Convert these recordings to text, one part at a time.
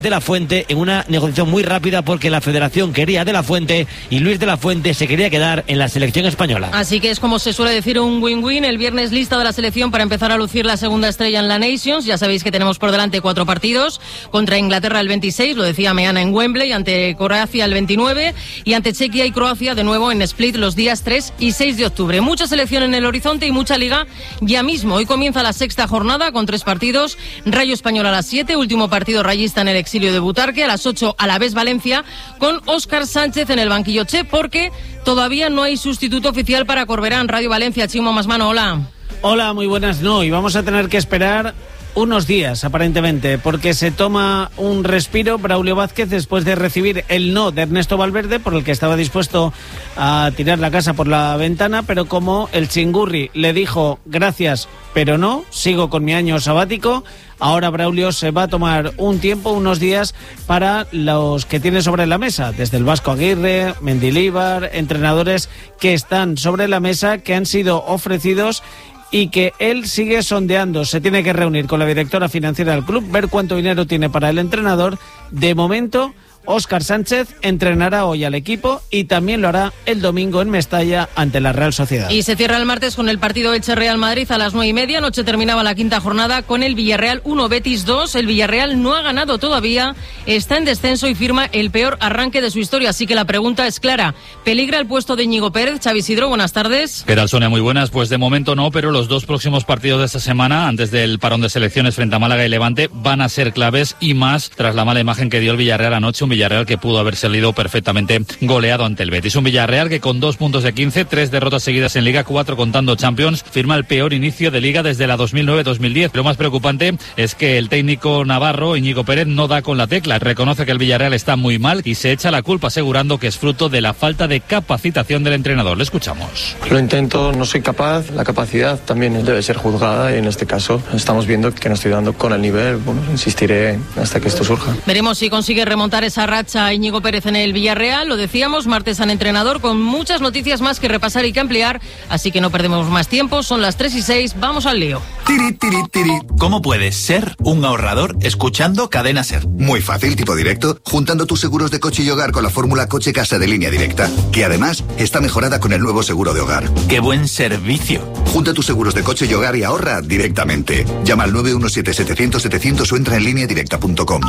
de la Fuente en una negociación muy rápida porque la Federación quería de la Fuente y Luis de la Fuente se quería quedar en la selección española. Así que es, como se suele decir, un win-win. El viernes lista de la selección para empezar a lucir la segunda estrella en la Nations. Ya sabéis que tenemos por delante 4 partidos. Contra Inglaterra el 26, lo decía Meana, en Wembley, ante Croacia el 29 y ante Chequia y Croacia de nuevo en Split los días 3 y 6 de octubre. Mucha selección en el horizonte y mucha liga ya mismo. Hoy comienza la sexta jornada con 3 partidos. Rayo Español a las 7, último partido rayista en el exilio de Butarque. A las 8, Alavés Valencia, con Óscar Sánchez en el banquillo, porque todavía no hay sustituto oficial para Corberán. Radio Valencia, Chimo Masmano, hola. Hola, muy buenas. No, y vamos a tener que esperar unos días, aparentemente, porque se toma un respiro Braulio Vázquez después de recibir el no de Ernesto Valverde, por el que estaba dispuesto a tirar la casa por la ventana, pero como el Chingurri le dijo gracias, pero no, sigo con mi año sabático, ahora Braulio se va a tomar un tiempo, unos días, para los que tiene sobre la mesa, desde el Vasco Aguirre, Mendilibar, entrenadores que están sobre la mesa, que han sido ofrecidos y que él sigue sondeando. Se tiene que reunir con la directora financiera del club, ver cuánto dinero tiene para el entrenador. De momento, Óscar Sánchez entrenará hoy al equipo y también lo hará el domingo en Mestalla ante la Real Sociedad. Y se cierra el martes con el partido Elche-Real Madrid a las 9:30. Anoche terminaba la quinta jornada con el Villarreal 1, Betis 2. El Villarreal no ha ganado todavía, está en descenso y firma el peor arranque de su historia. Así que la pregunta es clara: ¿peligra el puesto de Íñigo Pérez? Xavi Isidro, buenas tardes. ¿Qué tal, Sonia? Muy buenas. Pues de momento no, pero los 2 próximos partidos de esta semana, antes del parón de selecciones frente a Málaga y Levante, van a ser claves, y más tras la mala imagen que dio el Villarreal anoche. Un Villarreal que pudo haber salido perfectamente goleado ante el Betis. Un Villarreal que con 2 puntos de 15, 3 derrotas seguidas en Liga, 4 contando Champions, firma el peor inicio de Liga desde la 2009-2010. Lo más preocupante es que el técnico navarro, Íñigo Pérez, no da con la tecla. Reconoce que el Villarreal está muy mal y se echa la culpa, asegurando que es fruto de la falta de capacitación del entrenador. Le escuchamos. Lo intento, no soy capaz. La capacidad también debe ser juzgada y en este caso estamos viendo que no estoy dando con el nivel. Bueno, insistiré hasta que esto surja. Veremos si consigue remontar esa racha Íñigo Pérez en el Villarreal. Lo decíamos, martes San Entrenador, con muchas noticias más que repasar y que ampliar, así que no perdemos más tiempo. Son las 3:06, vamos al lío. Tiri, tiri, tiri. ¿Cómo puedes ser un ahorrador escuchando Cadena Ser? Muy fácil, tipo directo, juntando tus seguros de coche y hogar con la fórmula Coche Casa de Línea Directa, que además está mejorada con el nuevo seguro de hogar. ¡Qué buen servicio! Junta tus seguros de coche y hogar y ahorra directamente. Llama al 917-700-700 o entra en lineadirecta.com.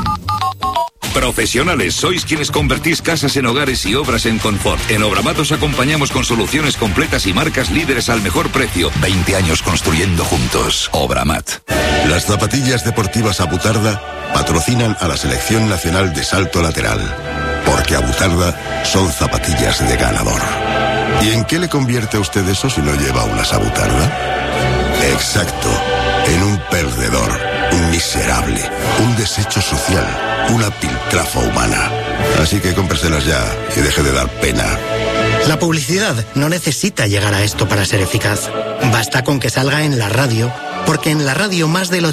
Profesionales, sois quienes convertís casas en hogares y obras en confort. En Obramat os acompañamos con soluciones completas y marcas líderes al mejor precio. 20 años construyendo juntos. Obramat. Las zapatillas deportivas Abutarda patrocinan a la Selección Nacional de Salto Lateral, porque Abutarda son zapatillas de ganador. ¿Y en qué le convierte a usted eso si no lleva unas Abutarda? Exacto, en un perdedor, un miserable, un desecho social, una piltrafa humana. Así que cómpreselas ya y deje de dar pena. La publicidad no necesita llegar a esto para ser eficaz. Basta con que salga en la radio, porque en la radio más del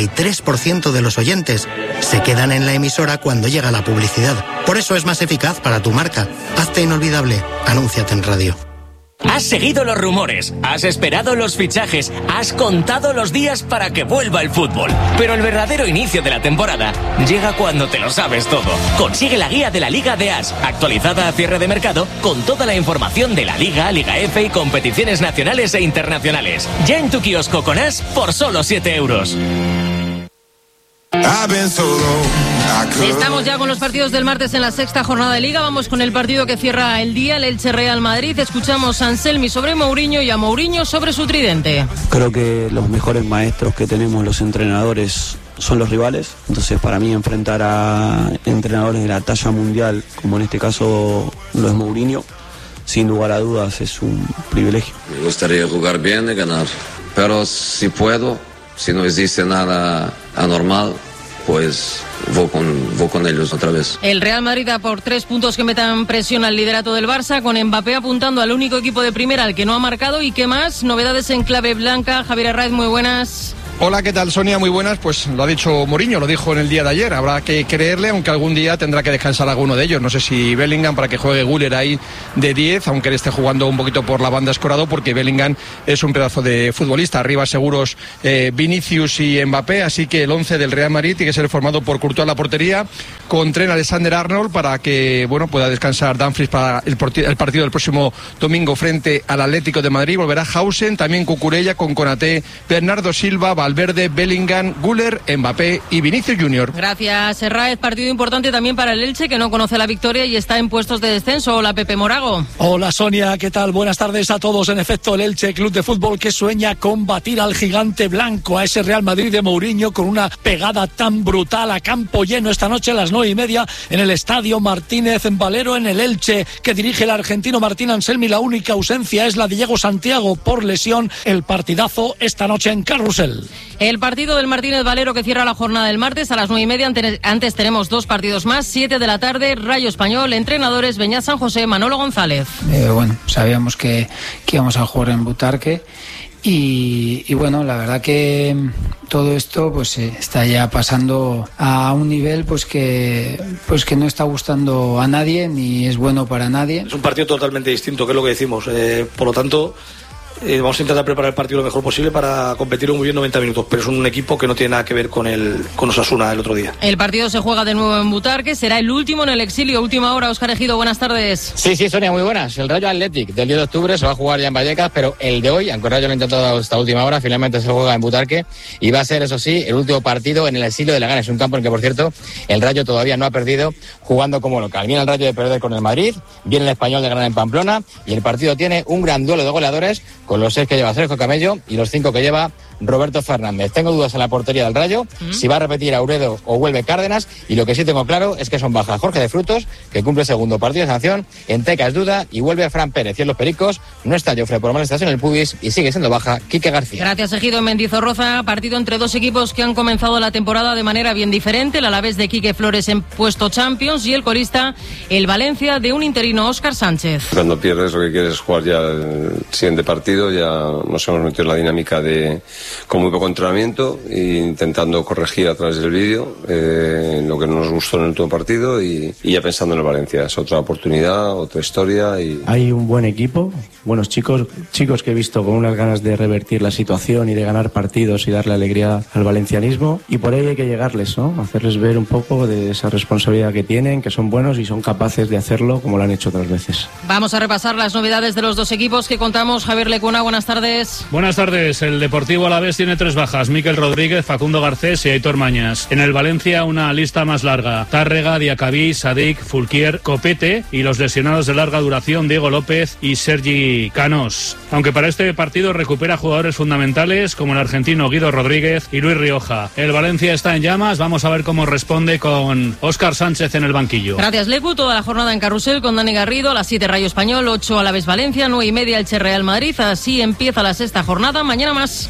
83% de los oyentes se quedan en la emisora cuando llega la publicidad. Por eso es más eficaz para tu marca. Hazte inolvidable. Anúnciate en radio. Has seguido los rumores, has esperado los fichajes, has contado los días para que vuelva el fútbol. Pero el verdadero inicio de la temporada llega cuando te lo sabes todo. Consigue la guía de la Liga de As, actualizada a cierre de mercado, con toda la información de la Liga, Liga F y competiciones nacionales e internacionales. Ya en tu kiosco con As por solo 7 euros. Estamos ya con los partidos del martes en la sexta jornada de Liga. Vamos con el partido que cierra el día, el Elche-Real Madrid. Escuchamos a Anselmi sobre Mourinho y a Mourinho sobre su tridente. Creo que los mejores maestros que tenemos los entrenadores son los rivales. Entonces, para mí, enfrentar a entrenadores de la talla mundial, como en este caso lo es Mourinho, sin lugar a dudas es un privilegio. Me gustaría jugar bien y ganar, pero si puedo, si no existe nada anormal, pues voy con ellos otra vez. El Real Madrid da por 3 puntos que metan presión al liderato del Barça, con Mbappé apuntando al único equipo de primera al que no ha marcado. ¿Y qué más? Novedades en clave blanca. Javier Arraiz, muy buenas. Hola, ¿qué tal, Sonia? Muy buenas. Pues lo ha dicho Mourinho, lo dijo en el día de ayer. Habrá que creerle, aunque algún día tendrá que descansar alguno de ellos. No sé si Bellingham para que juegue Güler ahí de 10, aunque él esté jugando un poquito por la banda escorado, porque Bellingham es un pedazo de futbolista. Arriba seguros Vinicius y Mbappé, así que el 11 del Real Madrid tiene que ser formado por Courtois en la portería, con Trent Alexander-Arnold para que pueda descansar Dumfries para el partido del próximo domingo frente al Atlético de Madrid. Volverá Hausen, también Cucurella, con Konaté, Bernardo Silva, Valverde, Bellingham, Güler, Mbappé y Vinicius Junior. Gracias, Serraez. Partido importante también para el Elche, que no conoce la victoria y está en puestos de descenso. Hola, Pepe Morago. Hola, Sonia, ¿qué tal? Buenas tardes a todos. En efecto, el Elche, club de fútbol que sueña con batir al gigante blanco, a ese Real Madrid de Mourinho, con una pegada tan brutal a campo lleno esta noche a las 9:30 en el Estadio Martínez en Valero, en el Elche, que dirige el argentino Martín Anselmi. La única ausencia es la de Diego Santiago por lesión. El partidazo esta noche en Carrusel. El partido del Martínez Valero que cierra la jornada del martes a las 9:30. Antes tenemos dos partidos más. 7 de la tarde, Rayo Español. Entrenadores: Beñat San José, Manolo González. Sabíamos que íbamos a jugar en Butarque. Y bueno, la verdad que todo esto pues está ya pasando a un nivel pues que no está gustando a nadie ni es bueno para nadie. Es un partido totalmente distinto, que es lo que decimos. Por lo tanto, vamos a intentar preparar el partido lo mejor posible para competir muy bien 90 minutos, pero es un equipo que no tiene nada que ver con Osasuna el otro día. El partido se juega de nuevo en Butarque, será el último en el exilio. Última hora, Óscar Ejido, buenas tardes. Sí, Sonia, muy buenas. El Rayo Athletic del 10 de octubre se va a jugar ya en Vallecas, pero el de hoy, aunque el Rayo lo ha intentado hasta última hora, finalmente se juega en Butarque y va a ser, eso sí, el último partido en el exilio de Leganés. Es un campo en que, por cierto, el Rayo todavía no ha perdido jugando como local. Viene el Rayo de perder con el Madrid, viene el Español de ganar en Pamplona y el partido tiene un gran duelo de goleadores con los 6 que lleva Sergio Camello y los 5 que lleva Roberto Fernández. Tengo dudas en la portería del Rayo, si va a repetir Auredo o vuelve Cárdenas, y lo que sí tengo claro es que son bajas Jorge de Frutos, que cumple segundo partido de sanción, Enteca es duda y vuelve Fran Pérez. Y en los Pericos no está Jofre por malestación en el pubis y sigue siendo baja Quique García. Gracias, Ejido. En Mendizorroza, partido entre dos equipos que han comenzado la temporada de manera bien diferente. El Alavés de Quique Flores en puesto Champions y el colista, el Valencia, de un interino Óscar Sánchez. Cuando pierdes lo que quieres es jugar ya el siguiente partido. Ya nos hemos metido en la dinámica de con muy poco entrenamiento e intentando corregir a través del vídeo lo que no nos gustó en el último partido y ya pensando en el Valencia. Es otra oportunidad, otra historia. Hay un buen equipo, buenos chicos que he visto con unas ganas de revertir la situación y de ganar partidos y darle alegría al valencianismo, y por ahí hay que llegarles, ¿no? Hacerles ver un poco de esa responsabilidad que tienen, que son buenos y son capaces de hacerlo como lo han hecho otras veces. Vamos a repasar las novedades de los dos equipos que contamos. Javier Lecuna, buenas tardes. Buenas tardes. El Deportivo Alavés tiene 3 bajas: Miquel Rodríguez, Facundo Garcés y Aitor Mañas. En el Valencia una lista más larga: Tárrega, Diacabí, Sadik, Fulquier, Copete, y los lesionados de larga duración: Diego López y Sergi Canós. Aunque para este partido recupera jugadores fundamentales como el argentino Guido Rodríguez y Luis Rioja. El Valencia está en llamas. Vamos a ver cómo responde con Óscar Sánchez en el banquillo. Gracias, Lecu. Toda la jornada en Carrusel con Dani Garrido. A las 7 Rayo Español, 8 Alavés Valencia, 9:30 Elche Real Madrid. Así empieza la sexta jornada. Mañana más.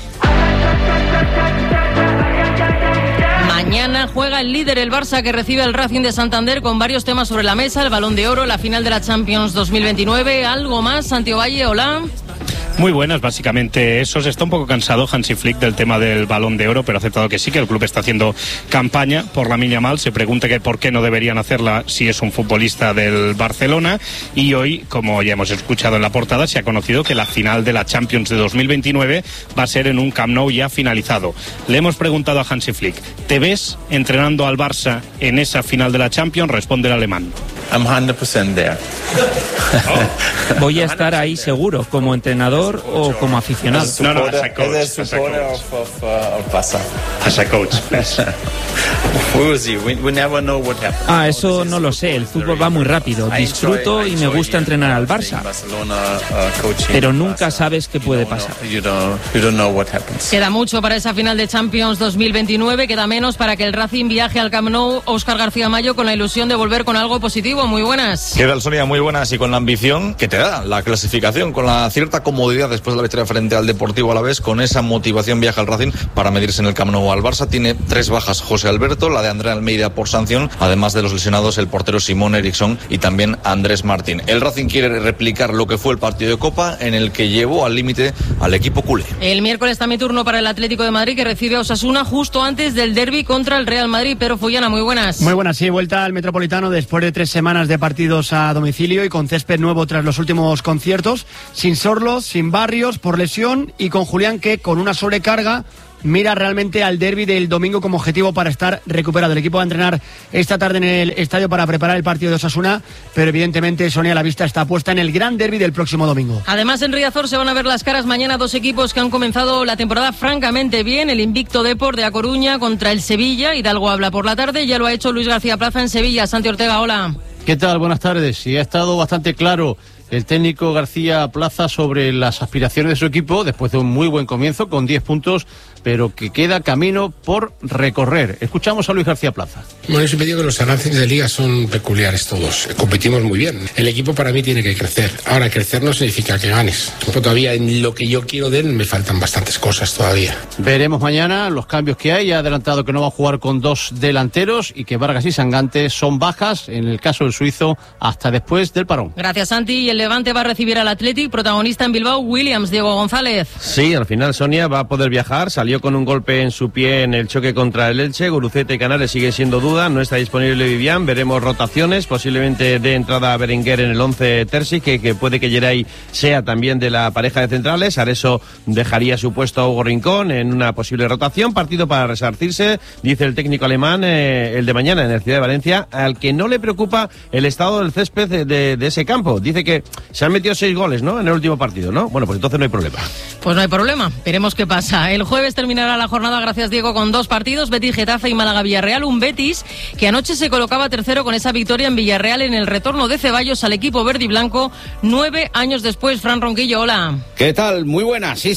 Mañana juega el líder, el Barça, que recibe al Racing de Santander, con varios temas sobre la mesa: el Balón de Oro, la final de la Champions 2029. ¿Algo más, Santiago Valle? Hola. Muy buenas, básicamente eso. Se está un poco cansado Hansi Flick del tema del Balón de Oro, pero ha aceptado que sí, que el club está haciendo campaña por Lamine Yamal. Se pregunta que por qué no deberían hacerla si es un futbolista del Barcelona. Y hoy, como ya hemos escuchado en la portada, se ha conocido que la final de la Champions de 2029 va a ser en un Camp Nou ya finalizado. Le hemos preguntado a Hansi Flick: ¿te ves entrenando al Barça en esa final de la Champions? Responde el alemán: I'm 100% there. Voy a estar ahí seguro, como entrenador o como aficionado. No, as a coach. As a coach, please. We will see. We never know what happens. Eso no lo sé. El fútbol va muy rápido. Disfruto y me gusta entrenar al Barça. Pero nunca sabes qué puede pasar. Queda mucho para esa final de Champions 2029. Queda menos para que el Racing viaje al Camp Nou. Óscar García Mayo, con la ilusión de volver con algo positivo. Deportivo. Muy buenas. ¿Qué tal, Sonia? Muy buenas. Y con la ambición que te da la clasificación, con la cierta comodidad después de la victoria frente al Deportivo Alavés, con esa motivación viaja al Racing para medirse en el Camp Nou al Barça. Tiene 3 bajas José Alberto, la de André Almeida por sanción, además de los lesionados el portero Simón Eriksson y también Andrés Martín. El Racing quiere replicar lo que fue el partido de Copa, en el que llevó al límite al equipo culé. El miércoles también turno para el Atlético de Madrid, que recibe a Osasuna justo antes del derbi contra el Real Madrid. Pero Fullana, muy buenas. Muy buenas, sí, vuelta al Metropolitano después de 3 semanas de partidos a domicilio y con césped nuevo tras los últimos conciertos, sin Sorloz, sin Barrios por lesión y con Julián, que con una sobrecarga mira realmente al derbi del domingo como objetivo para estar recuperado. El equipo va a entrenar esta tarde en el estadio para preparar el partido de Osasuna, pero evidentemente, Sonia, la vista está puesta en el gran derbi del próximo domingo. Además, en Riazor se van a ver las caras mañana 2 equipos que han comenzado la temporada francamente bien. El invicto Depor de A Coruña contra el Sevilla. Hidalgo habla por la tarde, ya lo ha hecho Luis García Plaza en Sevilla. Santi Ortega, hola. ¿Qué tal? Buenas tardes. Sí, ha estado bastante claro el técnico García Plaza sobre las aspiraciones de su equipo después de un muy buen comienzo con 10 puntos, pero que queda camino por recorrer. Escuchamos a Luis García Plaza. Bueno, yo siempre digo que los avances de liga son peculiares todos. Competimos muy bien. El equipo para mí tiene que crecer. Ahora, crecer no significa que ganes. Pero todavía en lo que yo quiero de él me faltan bastantes cosas todavía. Veremos mañana los cambios que hay. Ha adelantado que no va a jugar con 2 delanteros y que Vargas y Sangante son bajas, en el caso del suizo, hasta después del parón. Gracias, Santi. Y el Levante va a recibir al Athletic, protagonista en Bilbao, Williams, Diego González. Sí, al final Sonia va a poder viajar. Salió con un golpe en su pie en el choque contra el Elche. Guruceta y Canales sigue siendo duda. No está disponible Vivian. Veremos rotaciones. Posiblemente dé entrada a Berenguer en el 11 Terzi, que puede que Geray sea también de la pareja de centrales. Areso dejaría su puesto a Hugo Rincón en una posible rotación. Partido para resarcirse, dice el técnico alemán, el de mañana en el Ciudad de Valencia, al que no le preocupa el estado del césped de ese campo. Dice que se han metido 6 goles, ¿no?, en el último partido, ¿no? Bueno, pues entonces no hay problema. Pues no hay problema, veremos qué pasa. El jueves terminará la jornada, gracias Diego, con 2 partidos, Betis Getafe y Málaga Villarreal. Un Betis que anoche se colocaba tercero con esa victoria en Villarreal en el retorno de Ceballos al equipo verde y blanco 9 años después. Fran Ronquillo, hola. ¿Qué tal? Muy buena, sí,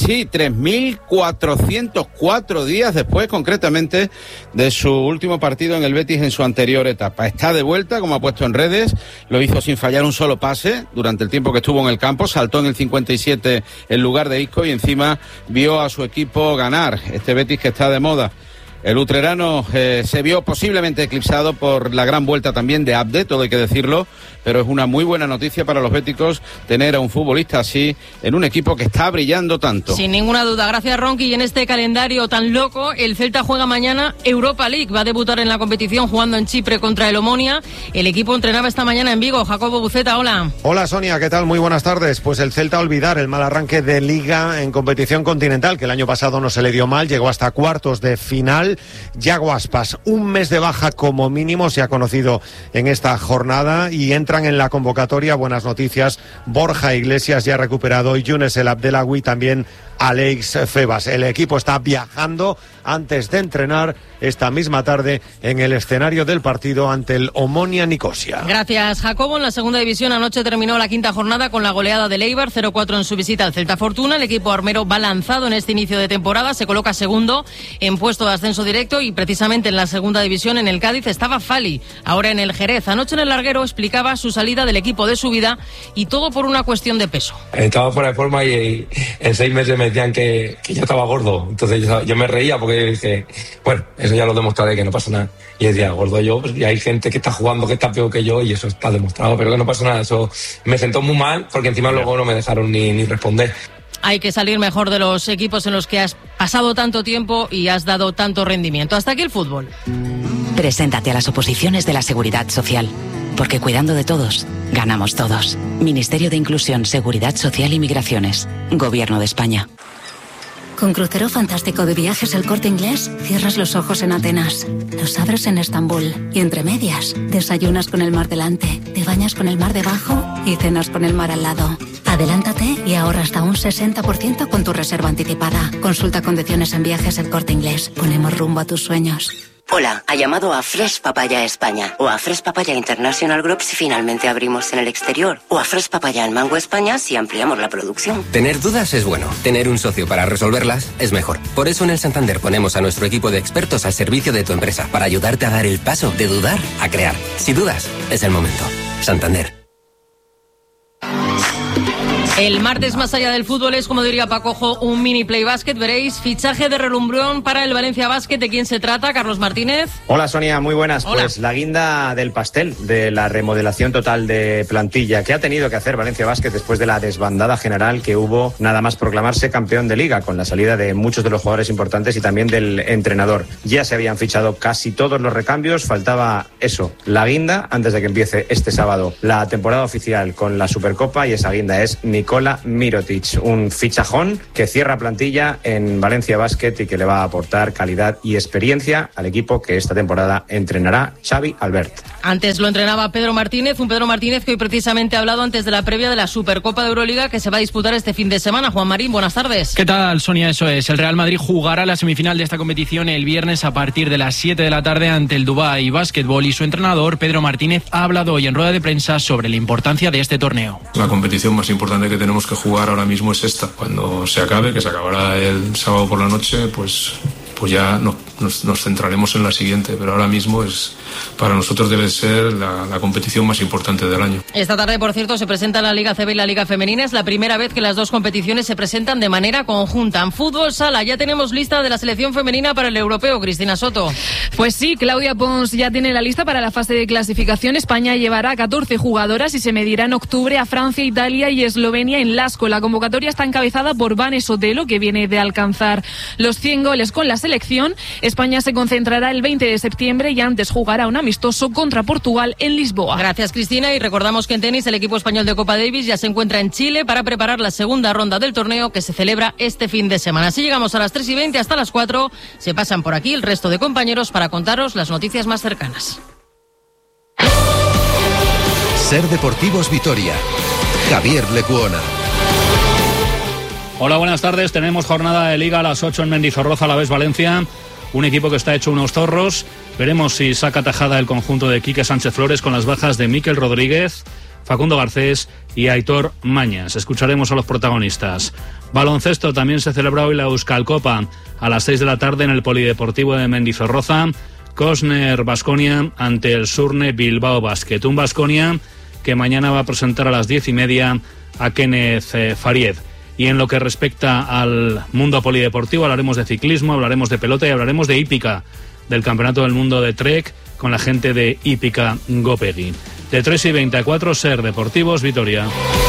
3.404 días después, concretamente, de su último partido en el Betis en su anterior etapa. Está de vuelta, como ha puesto en redes, lo hizo sin fallar un solo pase durante el tiempo que estuvo en el campo, saltó en el 57 en lugar de Isco y encima vio a su equipo ganar. Este Betis que está de moda. El utrerano se vio posiblemente eclipsado por la gran vuelta también de Abde, todo hay que decirlo, pero es una muy buena noticia para los béticos tener a un futbolista así en un equipo que está brillando tanto. Sin ninguna duda, gracias Ronqui. Y en este calendario tan loco, el Celta juega mañana Europa League, va a debutar en la competición jugando en Chipre contra el Omonia. El equipo entrenaba esta mañana en Vigo. Jacobo Buceta, hola. Hola Sonia, ¿qué tal? Muy buenas tardes. Pues el Celta olvidar el mal arranque de Liga en competición continental, que el año pasado no se le dio mal, llegó hasta cuartos de final. Yago Aspas, un mes de baja como mínimo se ha conocido en esta jornada y entran en la convocatoria, buenas noticias, Borja Iglesias ya recuperado y Younes El Abdelawi, también Alex Febas. El equipo está viajando antes de entrenar esta misma tarde en el escenario del partido ante el Omonia Nicosia. Gracias, Jacobo. En la segunda división anoche terminó la quinta jornada con la goleada del Eibar, 0-4 en su visita al Celta Fortuna. El equipo armero va lanzado en este inicio de temporada, se coloca segundo en puesto de ascenso directo y precisamente en la segunda división en el Cádiz estaba Fali, ahora en el Jerez. Anoche en el larguero explicaba su salida del equipo de su vida y todo por una cuestión de peso. Estaba fuera de forma y en 6 meses me decían que yo estaba gordo, entonces yo me reía porque dije, bueno, eso ya lo demostraré, que no pasa nada. Y decía, gordo yo, pues, y hay gente que está jugando que está peor que yo y eso está demostrado, pero que no pasa nada. Eso me sentó muy mal porque encima luego no me dejaron ni responder. Hay que salir mejor de los equipos en los que has pasado tanto tiempo y has dado tanto rendimiento. Hasta aquí el fútbol. Preséntate a las oposiciones de la Seguridad Social, porque cuidando de todos, ganamos todos. Ministerio de Inclusión, Seguridad Social y Migraciones. Gobierno de España. Con crucero fantástico de Viajes El Corte Inglés, cierras los ojos en Atenas, los abres en Estambul y entre medias, desayunas con el mar delante, te bañas con el mar debajo y cenas con el mar al lado. Adelántate y ahorra hasta un 60% con tu reserva anticipada. Consulta condiciones en Viajes El Corte Inglés. Ponemos rumbo a tus sueños. Hola, ha llamado a Fresh Papaya España o a Fresh Papaya International Group si finalmente abrimos en el exterior o a Fresh Papaya en Mango España si ampliamos la producción. Tener dudas es bueno, tener un socio para resolverlas es mejor. Por eso en el Santander ponemos a nuestro equipo de expertos al servicio de tu empresa para ayudarte a dar el paso de dudar a crear. Si dudas, es el momento. Santander. El martes, más allá del fútbol, es, como diría Pacojo, un mini play básquet. Veréis, fichaje de relumbrón para el Valencia Basket. ¿De quién se trata? Carlos Martínez. Hola, Sonia, muy buenas. Hola. Pues la guinda del pastel de la remodelación total de plantilla que ha tenido que hacer Valencia Basket después de la desbandada general que hubo nada más proclamarse campeón de liga, con la salida de muchos de los jugadores importantes y también del entrenador. Ya se habían fichado casi todos los recambios, faltaba eso, la guinda, antes de que empiece este sábado la temporada oficial con la Supercopa, y esa guinda es Nikola Mirotic, un fichajón que cierra plantilla en Valencia Basket y que le va a aportar calidad y experiencia al equipo que esta temporada entrenará Xavi Albert. Antes lo entrenaba Pedro Martínez, un Pedro Martínez que hoy precisamente ha hablado antes de la previa de la Supercopa de Euroliga que se va a disputar este fin de semana. Juan Marín, buenas tardes. ¿Qué tal, Sonia? Eso es. El Real Madrid jugará la semifinal de esta competición el viernes a partir de las 7 de la tarde ante el Dubái Basketball, y su entrenador, Pedro Martínez, ha hablado hoy en rueda de prensa sobre la importancia de este torneo. La competición más importante que tenemos que jugar ahora mismo es esta. Cuando se acabe, que se acabará el sábado por la noche, pues ya nos centraremos en la siguiente, pero ahora mismo para nosotros debe ser la competición más importante del año. Esta tarde, por cierto, se presenta la Liga CB y la Liga Femenina. Es la primera vez que las dos competiciones se presentan de manera conjunta. En fútbol sala ya tenemos lista de la selección femenina para el europeo. Cristina Soto. Pues sí, Claudia Pons ya tiene la lista para la fase de clasificación. España llevará 14 jugadoras y se medirá en octubre a Francia, Italia y Eslovenia en Lasco. La convocatoria está encabezada por Vane Sotelo, que viene de alcanzar los 100 goles con la selección. España se concentrará el 20 de septiembre y antes jugará un amistoso contra Portugal en Lisboa. Gracias, Cristina. Y recordamos que en tenis el equipo español de Copa Davis ya se encuentra en Chile para preparar la segunda ronda del torneo que se celebra este fin de semana. Así llegamos a las 3:20 hasta las 4. Se pasan por aquí el resto de compañeros para contaros las noticias más cercanas. Ser Deportivos Vitoria. Javier Lecuona. Hola, buenas tardes. Tenemos jornada de Liga a las 8 en Mendizorroza, Alavés Valencia. Un equipo que está hecho unos zorros. Veremos si saca tajada el conjunto de Quique Sánchez Flores con las bajas de Mikel Rodríguez, Facundo Garcés y Aitor Mañas. Escucharemos a los protagonistas. Baloncesto, también se celebra hoy la Euskalcopa a las 6 de la tarde en el Polideportivo de Mendizorroza. Cosner Baskonia ante el Surne Bilbao Basket. Un Baskonia que mañana va a presentar a las 10:30 a Kenneth Faried. Y en lo que respecta al mundo polideportivo, hablaremos de ciclismo, hablaremos de pelota y hablaremos de hípica, del Campeonato del Mundo de Trek con la gente de Hípica Gopegui. De 3:20 Ser Deportivos Vitoria.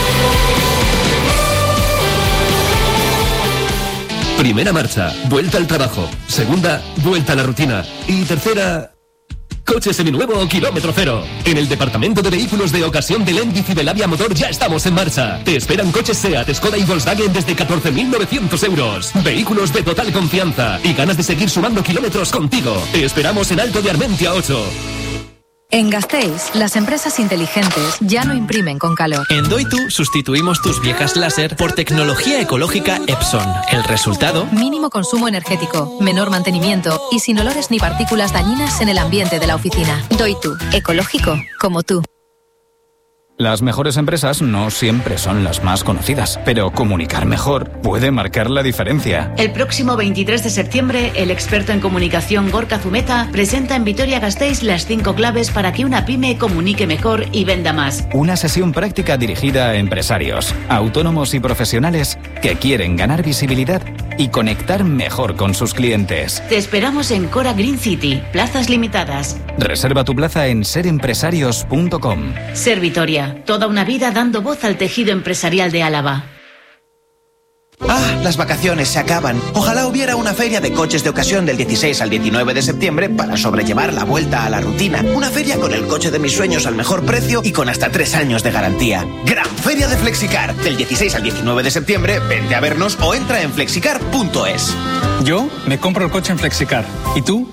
Primera marcha, vuelta al trabajo. Segunda, vuelta a la rutina. Y tercera, coche seminuevo o kilómetro cero. En el departamento de vehículos de ocasión de Lendiz y Belavia Motor ya estamos en marcha. Te esperan coches SEAT, Skoda y Volkswagen desde 14.900 euros. Vehículos de total confianza y ganas de seguir sumando kilómetros contigo. Te esperamos en Alto de Armentia 8. En Gasteiz, las empresas inteligentes ya no imprimen con calor. En Doitu sustituimos tus viejas láser por tecnología ecológica Epson. ¿El resultado? Mínimo consumo energético, menor mantenimiento y sin olores ni partículas dañinas en el ambiente de la oficina. Doitu, ecológico como tú. Las mejores empresas no siempre son las más conocidas, pero comunicar mejor puede marcar la diferencia. El próximo 23 de septiembre, el experto en comunicación Gorka Zumeta presenta en Vitoria-Gasteiz las 5 claves para que una pyme comunique mejor y venda más. Una sesión práctica dirigida a empresarios, autónomos y profesionales que quieren ganar visibilidad y conectar mejor con sus clientes. Te esperamos en Cora Green City, plazas limitadas. Reserva tu plaza en serempresarios.com. Ser Vitoria. Toda una vida dando voz al tejido empresarial de Álava. Ah, las vacaciones se acaban. Ojalá hubiera una feria de coches de ocasión del 16 al 19 de septiembre para sobrellevar la vuelta a la rutina. Una feria con el coche de mis sueños al mejor precio y con hasta 3 años de garantía. Gran Feria de Flexicar. Del 16 al 19 de septiembre, vente a vernos o entra en flexicar.es. Yo me compro el coche en Flexicar. ¿Y tú?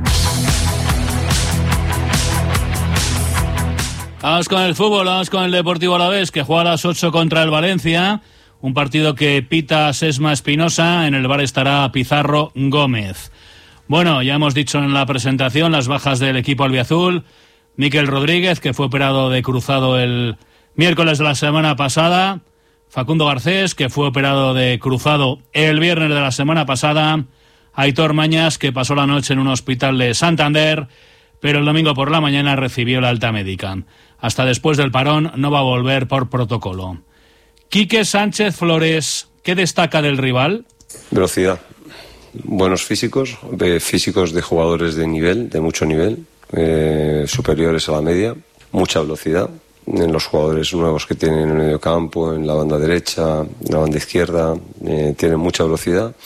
Vamos con el fútbol, vamos con el Deportivo Alavés, que juega a las 8 contra el Valencia. Un partido que pita Sesma Espinosa. En el bar estará Pizarro Gómez. Bueno, ya hemos dicho en la presentación las bajas del equipo albiazul. Mikel Rodríguez, que fue operado de cruzado el miércoles de la semana pasada. Facundo Garcés, que fue operado de cruzado el viernes de la semana pasada. Aitor Mañas, que pasó la noche en un hospital de Santander. pero el domingo por la mañana recibió la alta médica. Hasta después del parón no va a volver por protocolo. Quique Sánchez Flores, ¿qué destaca del rival? Velocidad, buenos físicos de jugadores de nivel, de mucho nivel, superiores a la media, mucha velocidad en los jugadores nuevos que tienen en el medio campo, en la banda derecha, en la banda izquierda, tienen mucha velocidad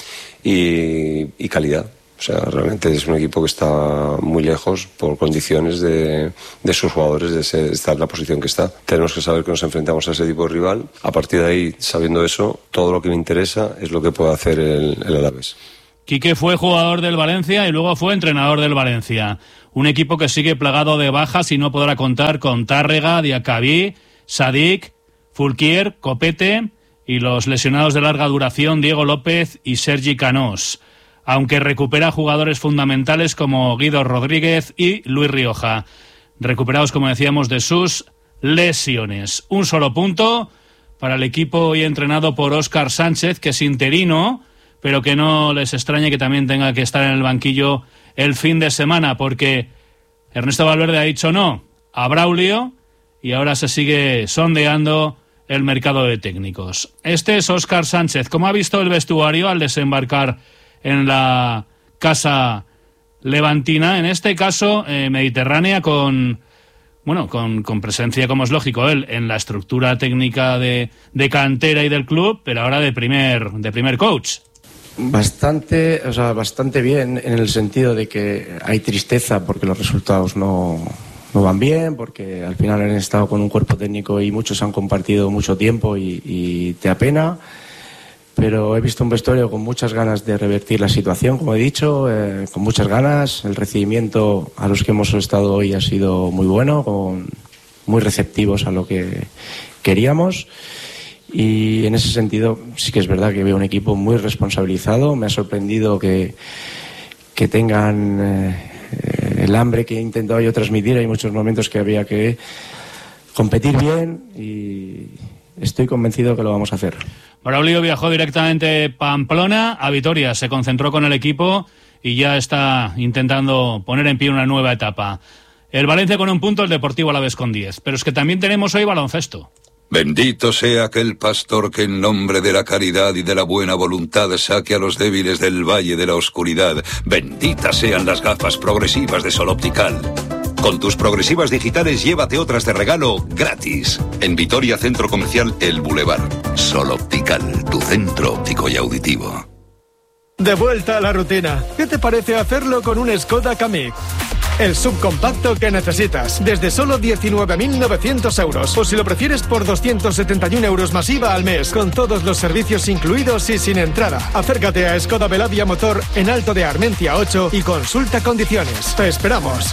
y calidad. O sea, realmente es un equipo que está muy lejos por condiciones de sus jugadores de estar en la posición que está. Tenemos que saber que nos enfrentamos a ese tipo de rival. A partir de ahí, sabiendo eso, todo lo que me interesa es lo que puede hacer el Alavés. Quique fue jugador del Valencia y luego fue entrenador del Valencia. Un equipo que sigue plagado de bajas y no podrá contar con Tárrega, Diacabí, Sadik, Fulquier, Copete y los lesionados de larga duración Diego López y Sergi Canós, aunque recupera jugadores fundamentales como Guido Rodríguez y Luis Rioja, recuperados, como decíamos, de sus lesiones. Un solo punto para el equipo hoy entrenado por Óscar Sánchez, que es interino, pero que no les extrañe que también tenga que estar en el banquillo el fin de semana, porque Ernesto Valverde ha dicho no a Braulio y ahora se sigue sondeando el mercado de técnicos. Este es Óscar Sánchez. ¿Cómo ha visto el vestuario al desembarcar en la casa levantina, en este caso mediterránea, con presencia, como es lógico, él en la estructura técnica de cantera y del club, pero ahora de primer coach? Bastante bien, en el sentido de que hay tristeza porque los resultados no van bien, porque al final han estado con un cuerpo técnico y muchos han compartido mucho tiempo y te apena. Pero he visto un vestuario con muchas ganas de revertir la situación, como he dicho, con muchas ganas. El recibimiento a los que hemos estado hoy ha sido muy bueno, muy receptivos a lo que queríamos. Y en ese sentido sí que es verdad que veo un equipo muy responsabilizado. Me ha sorprendido que tengan el hambre que he intentado yo transmitir. Hay muchos momentos que había que competir bien y estoy convencido que lo vamos a hacer. Braulio viajó directamente a Pamplona, a Vitoria, se concentró con el equipo y ya está intentando poner en pie una nueva etapa. El Valencia con un punto, el Deportivo Alavés con 10. Pero es que también tenemos hoy baloncesto. Bendito sea aquel pastor que en nombre de la caridad y de la buena voluntad saque a los débiles del valle de la oscuridad. Benditas sean las gafas progresivas de Sol Optical. Con tus progresivas digitales llévate otras de regalo gratis. En Vitoria Centro Comercial El Boulevard. Sol Optical, tu centro óptico y auditivo. De vuelta a la rutina. ¿Qué te parece hacerlo con un Skoda Kamiq? El subcompacto que necesitas, desde solo 19.900 euros. O si lo prefieres, por 271 euros más IVA al mes, con todos los servicios incluidos y sin entrada. Acércate a Skoda Belavia Motor en Alto de Armentia 8 y consulta condiciones. Te esperamos.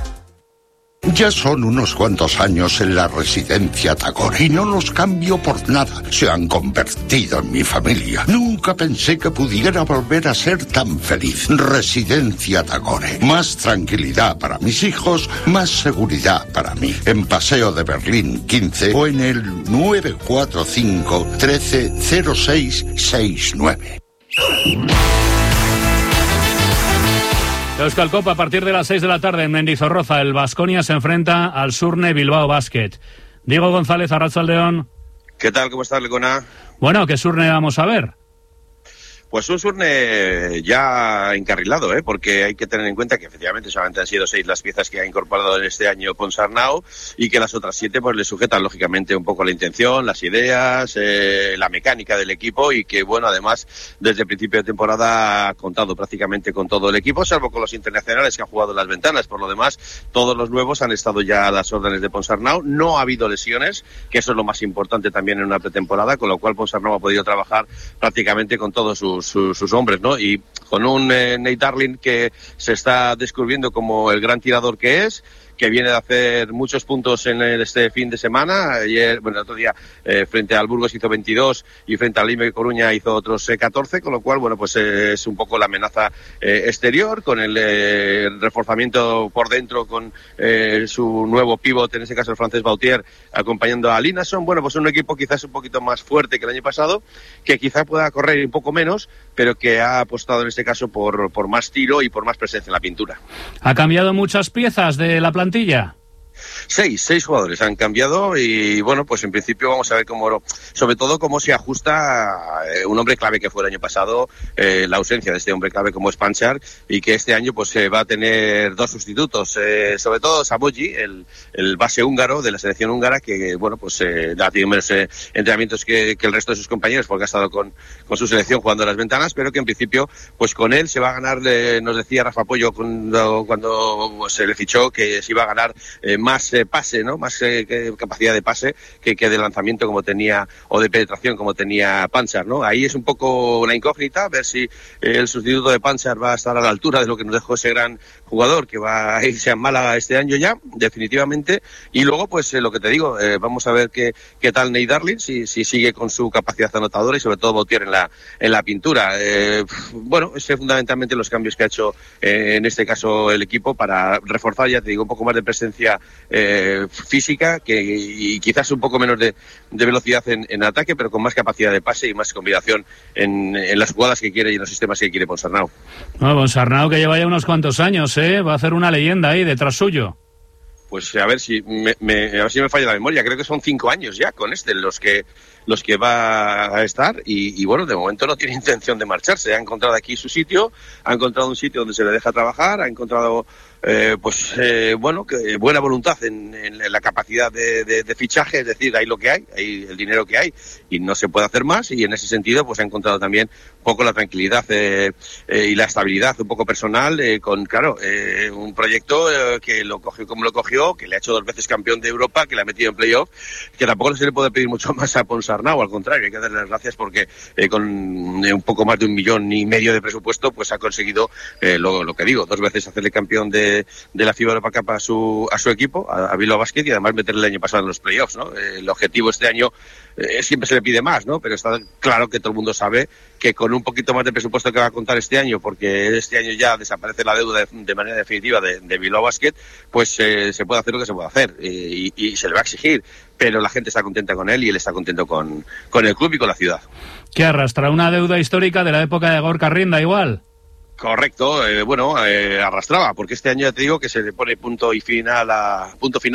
Ya son unos cuantos años en la residencia Tagore y no los cambio por nada. Se han convertido en mi familia. Nunca pensé que pudiera volver a ser tan feliz. Residencia Tagore. Más tranquilidad para mis hijos, más seguridad para mí. En Paseo de Berlín 15 o en el 945 13 06 69. Euskal Copa a partir de las 6 de la tarde en Mendizorroza. El Baskonia se enfrenta al Surne Bilbao Basket. Diego González, Arratsaldeon. ¿Qué tal? ¿Cómo estás, Lecona? Bueno, ¿qué Surne vamos a ver? Pues un Surne ya encarrilado, porque hay que tener en cuenta que efectivamente solamente han sido 6 las piezas que ha incorporado en este año Ponsarnau y que las otras 7 pues le sujetan lógicamente un poco la intención, las ideas, la mecánica del equipo y que bueno, además desde el principio de temporada ha contado prácticamente con todo el equipo, salvo con los internacionales que han jugado en las ventanas. Por lo demás, todos los nuevos han estado ya a las órdenes de Ponsarnau. No ha habido lesiones, que eso es lo más importante también en una pretemporada, con lo cual Ponsarnau ha podido trabajar prácticamente con todos sus hombres, ¿no? Y con un Nate Darling que se está descubriendo como el gran tirador que es, que viene de hacer muchos puntos en este fin de semana. Ayer, el otro día frente al Burgos hizo 22 y frente al Lime Coruña hizo otros 14, con lo cual, pues es un poco la amenaza exterior, con el reforzamiento por dentro, con su nuevo pívot, en ese caso el francés Bautier, acompañando a Linason. Pues un equipo quizás un poquito más fuerte que el año pasado, que quizá pueda correr un poco menos, pero que ha apostado en este caso por más tiro y por más presencia en la pintura. ¿Ha cambiado muchas piezas de la plantilla? 6 jugadores han cambiado y pues en principio vamos a ver sobre todo cómo se ajusta un hombre clave que fue el año pasado, la ausencia de este hombre clave como es Panchar, y que este año va a tener 2 sustitutos, sobre todo Saboji, el base húngaro de la selección húngara, que ha tenido menos entrenamientos que el resto de sus compañeros porque ha estado con su selección jugando a las ventanas, pero que en principio con él se va a ganar, nos decía Rafa Pollo cuando se le fichó, que se iba a ganar más pase, ¿no? Más capacidad de pase que de lanzamiento como tenía, o de penetración como tenía Panchar, ¿no? Ahí es un poco la incógnita, ver si el sustituto de Panchar va a estar a la altura de lo que nos dejó ese gran jugador, que va a irse a Málaga este año ya, definitivamente. Y luego, lo que te digo, vamos a ver qué tal Nate Darling, si sigue con su capacidad anotadora, y sobre todo Bautier en la pintura. Ese fundamentalmente los cambios que ha hecho en este caso el equipo para reforzar, ya te digo, un poco más de presencia física y quizás un poco menos de velocidad en ataque, pero con más capacidad de pase y más combinación en las jugadas que quiere y en los sistemas que quiere Ponsarnau. Ponsarnau, que lleva ya unos cuantos años, va a hacer una leyenda ahí detrás suyo. Pues a ver si me falla la memoria, creo que son 5 años ya con los que va a estar y de momento no tiene intención de marcharse. Ha encontrado aquí su sitio, ha encontrado un sitio donde se le deja trabajar, ha encontrado buena voluntad en la capacidad de fichaje, es decir, hay lo que hay el dinero que hay y no se puede hacer más, y en ese sentido ha encontrado también un poco la tranquilidad y la estabilidad un poco personal con un proyecto que lo cogió como lo cogió, que le ha hecho 2 veces campeón de Europa, que le ha metido en playoff, que tampoco se le puede pedir mucho más a Ponsarnau, al contrario, hay que darle las gracias porque con un poco más de 1,5 millones de presupuesto ha conseguido lo que digo, 2 veces hacerle campeón de la FIBA Europa Cup a su equipo, a Bilbao Basket, y además meterle el año pasado en los playoffs, ¿no? El objetivo este año siempre se le pide más, ¿no? Pero está claro que todo el mundo sabe que con un poquito más de presupuesto que va a contar este año, porque este año ya desaparece la deuda de manera definitiva de Bilbao Basket, se puede hacer lo que se puede hacer y se le va a exigir, pero la gente está contenta con él y él está contento con el club y con la ciudad. ¿Qué arrastra? ¿Una deuda histórica de la época de Gorka Rinda igual? Correcto, arrastraba, porque este año ya te digo que se le pone punto final a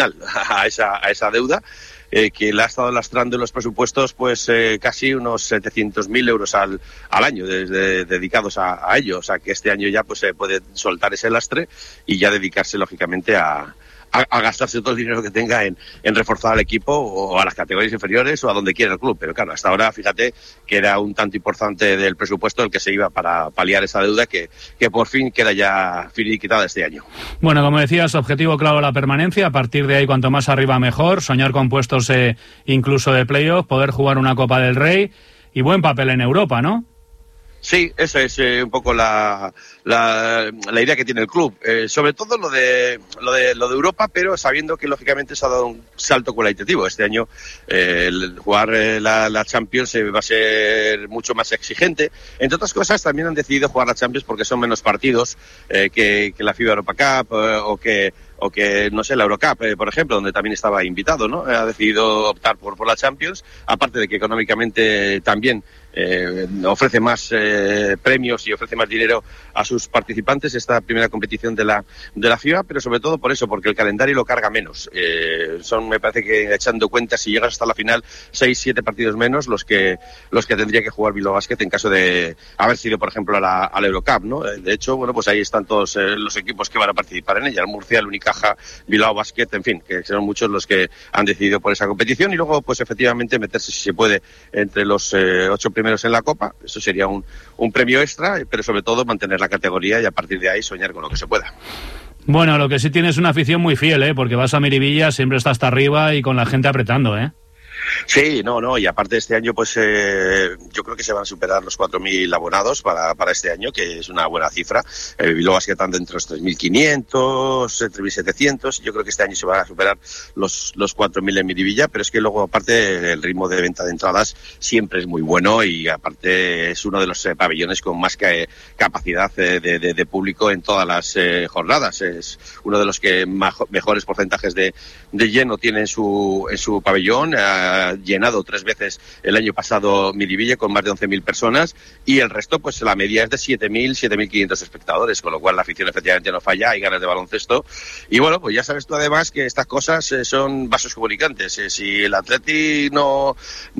esa deuda, que le ha estado lastrando en los presupuestos casi unos 700.000 euros al año dedicados a ello, o sea que este año ya se puede soltar ese lastre y ya dedicarse lógicamente a gastarse todo el dinero que tenga en reforzar al equipo o a las categorías inferiores o a donde quiera el club. Pero claro, hasta ahora fíjate que era un tanto importante del presupuesto el que se iba para paliar esa deuda que por fin queda ya finiquitada este año. Bueno, como decías, objetivo claro la permanencia, a partir de ahí cuanto más arriba mejor, soñar con puestos incluso de playoff, poder jugar una Copa del Rey y buen papel en Europa, ¿no? Sí, esa es un poco la idea que tiene el club. Sobre todo lo de Europa, pero sabiendo que lógicamente se ha dado un salto cualitativo. Este año jugar la Champions va a ser mucho más exigente. Entre otras cosas, también han decidido jugar la Champions porque son menos partidos que la FIBA Europa Cup o que no sé, la Eurocup, por ejemplo, donde también estaba invitado, ¿no? Ha decidido optar por la Champions, aparte de que económicamente también ofrece más premios y ofrece más dinero a sus participantes esta primera competición de la FIBA, pero sobre todo por eso, porque el calendario lo carga menos. Me parece que echando cuenta, si llegas hasta la final, 6-7 partidos menos los que tendría que jugar Bilbao Basket en caso de haber sido, por ejemplo, a la Eurocup, ¿no? De hecho, ahí están todos los equipos que van a participar en ella, el Murcia, el Unicaja, Bilbao Basket, en fin, que son muchos los que han decidido por esa competición y luego, efectivamente, meterse, si se puede, entre los 8 primeros en la Copa. Eso sería un premio extra, pero sobre todo mantener la categoría y a partir de ahí soñar con lo que se pueda. Bueno, lo que sí tienes una afición muy fiel, porque vas a Miribilla, siempre está hasta arriba y con la gente apretando, Sí, no, y aparte este año pues yo creo que se van a superar los 4.000 abonados para este año, que es una buena cifra. Bilbao Basket están dentro de los 3.500, 3.700, yo creo que este año se van a superar los 4.000 en Miribilla, pero es que luego aparte el ritmo de venta de entradas siempre es muy bueno y aparte es uno de los pabellones con más capacidad de público en todas las jornadas. Es uno de los que mejores porcentajes de lleno tiene en su pabellón. Ha llenado 3 veces el año pasado Miribilla con más de 11.000 personas y el resto pues la media es de 7.500 espectadores, con lo cual la afición efectivamente no falla, hay ganas de baloncesto y bueno, pues ya sabes tú además que estas cosas son vasos comunicantes. Si el Atleti no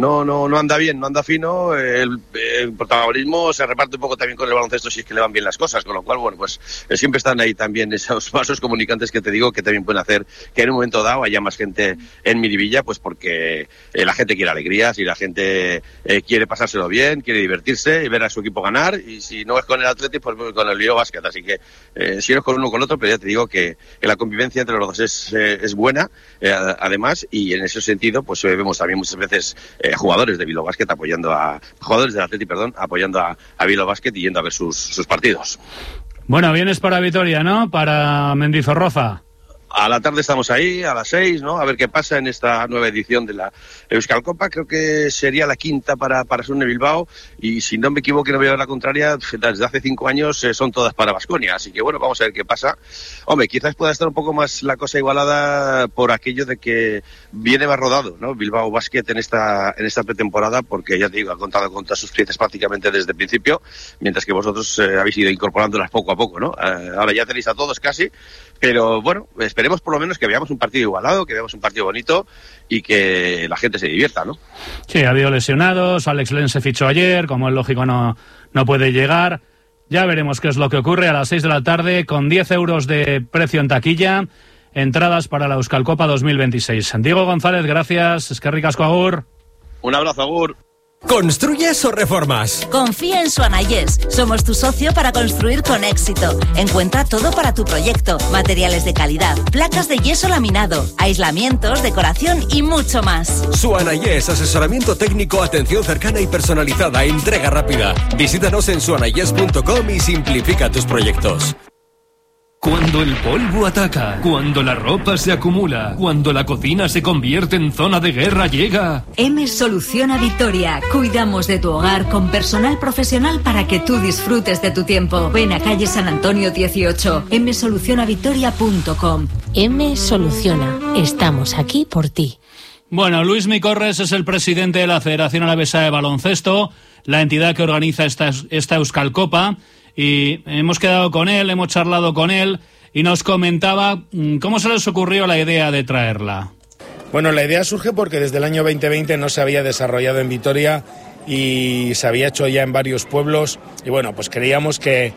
anda bien, no anda fino, el protagonismo se reparte un poco también con el baloncesto si es que le van bien las cosas, con lo cual bueno, pues siempre están ahí también esos vasos comunicantes que te digo que también pueden hacer que en un momento dado haya más gente en Miribilla, pues porque la gente quiere alegrías y la gente quiere pasárselo bien, quiere divertirse y ver a su equipo ganar, y si no es con el Atleti, pues con el Bilbao Basket. Así que si no es con uno o con otro, pero ya te digo que la convivencia entre los dos es buena, además, y en ese sentido pues vemos también muchas veces jugadores de Bilbao Basket jugadores del Atleti, apoyando a Bilbao Basket y yendo a ver sus partidos. Bueno, vienes para Vitoria, ¿no? Para Mendizorroza. A la tarde estamos ahí, a las 6, ¿no? A ver qué pasa en esta nueva edición de la Euskal Copa. Creo que sería la quinta para Sunne Bilbao y si no me equivoco, no voy a ver la contraria, desde hace 5 años son todas para Baskonia. Así que bueno, vamos a ver qué pasa. Hombre, quizás pueda estar un poco más la cosa igualada por aquello de que viene más rodado, ¿no? Bilbao Basket en esta pretemporada, porque ya te digo, ha contado con todas sus piezas prácticamente desde el principio, mientras que vosotros habéis ido incorporándolas poco a poco, ¿no? Ahora ya tenéis a todos casi, pero bueno, esperemos por lo menos que veamos un partido igualado, que veamos un partido bonito y que la gente se divierta, ¿no? Sí, ha habido lesionados, Alex Len se fichó ayer, como es lógico no puede llegar. Ya veremos qué es lo que ocurre a las 6 de la tarde, con 10 euros de precio en taquilla, entradas para la Euskal Copa 2026. Diego González, gracias, eskerrik asko, agur. Un abrazo, agur. ¿Construyes o reformas? Confía en Suanayes. Somos tu socio para construir con éxito. Encuentra todo para tu proyecto. Materiales de calidad, placas de yeso laminado, aislamientos, decoración y mucho más. Suanayes, asesoramiento técnico, atención cercana y personalizada, entrega rápida. Visítanos en suanayes.com y simplifica tus proyectos. Cuando el polvo ataca, cuando la ropa se acumula, cuando la cocina se convierte en zona de guerra, llega... M Soluciona Vitoria. Cuidamos de tu hogar con personal profesional para que tú disfrutes de tu tiempo. Ven a calle San Antonio 18, msolucionavitoria.com. M Soluciona. Estamos aquí por ti. Bueno, Luis Micorres es el presidente de la Federación Alavesa de Baloncesto, la entidad que organiza esta Euskal Copa. Y hemos quedado con él, hemos charlado con él y nos comentaba cómo se les ocurrió la idea de traerla. Bueno, la idea surge porque desde el año 2020 no se había desarrollado en Vitoria y se había hecho ya en varios pueblos y bueno, pues creíamos que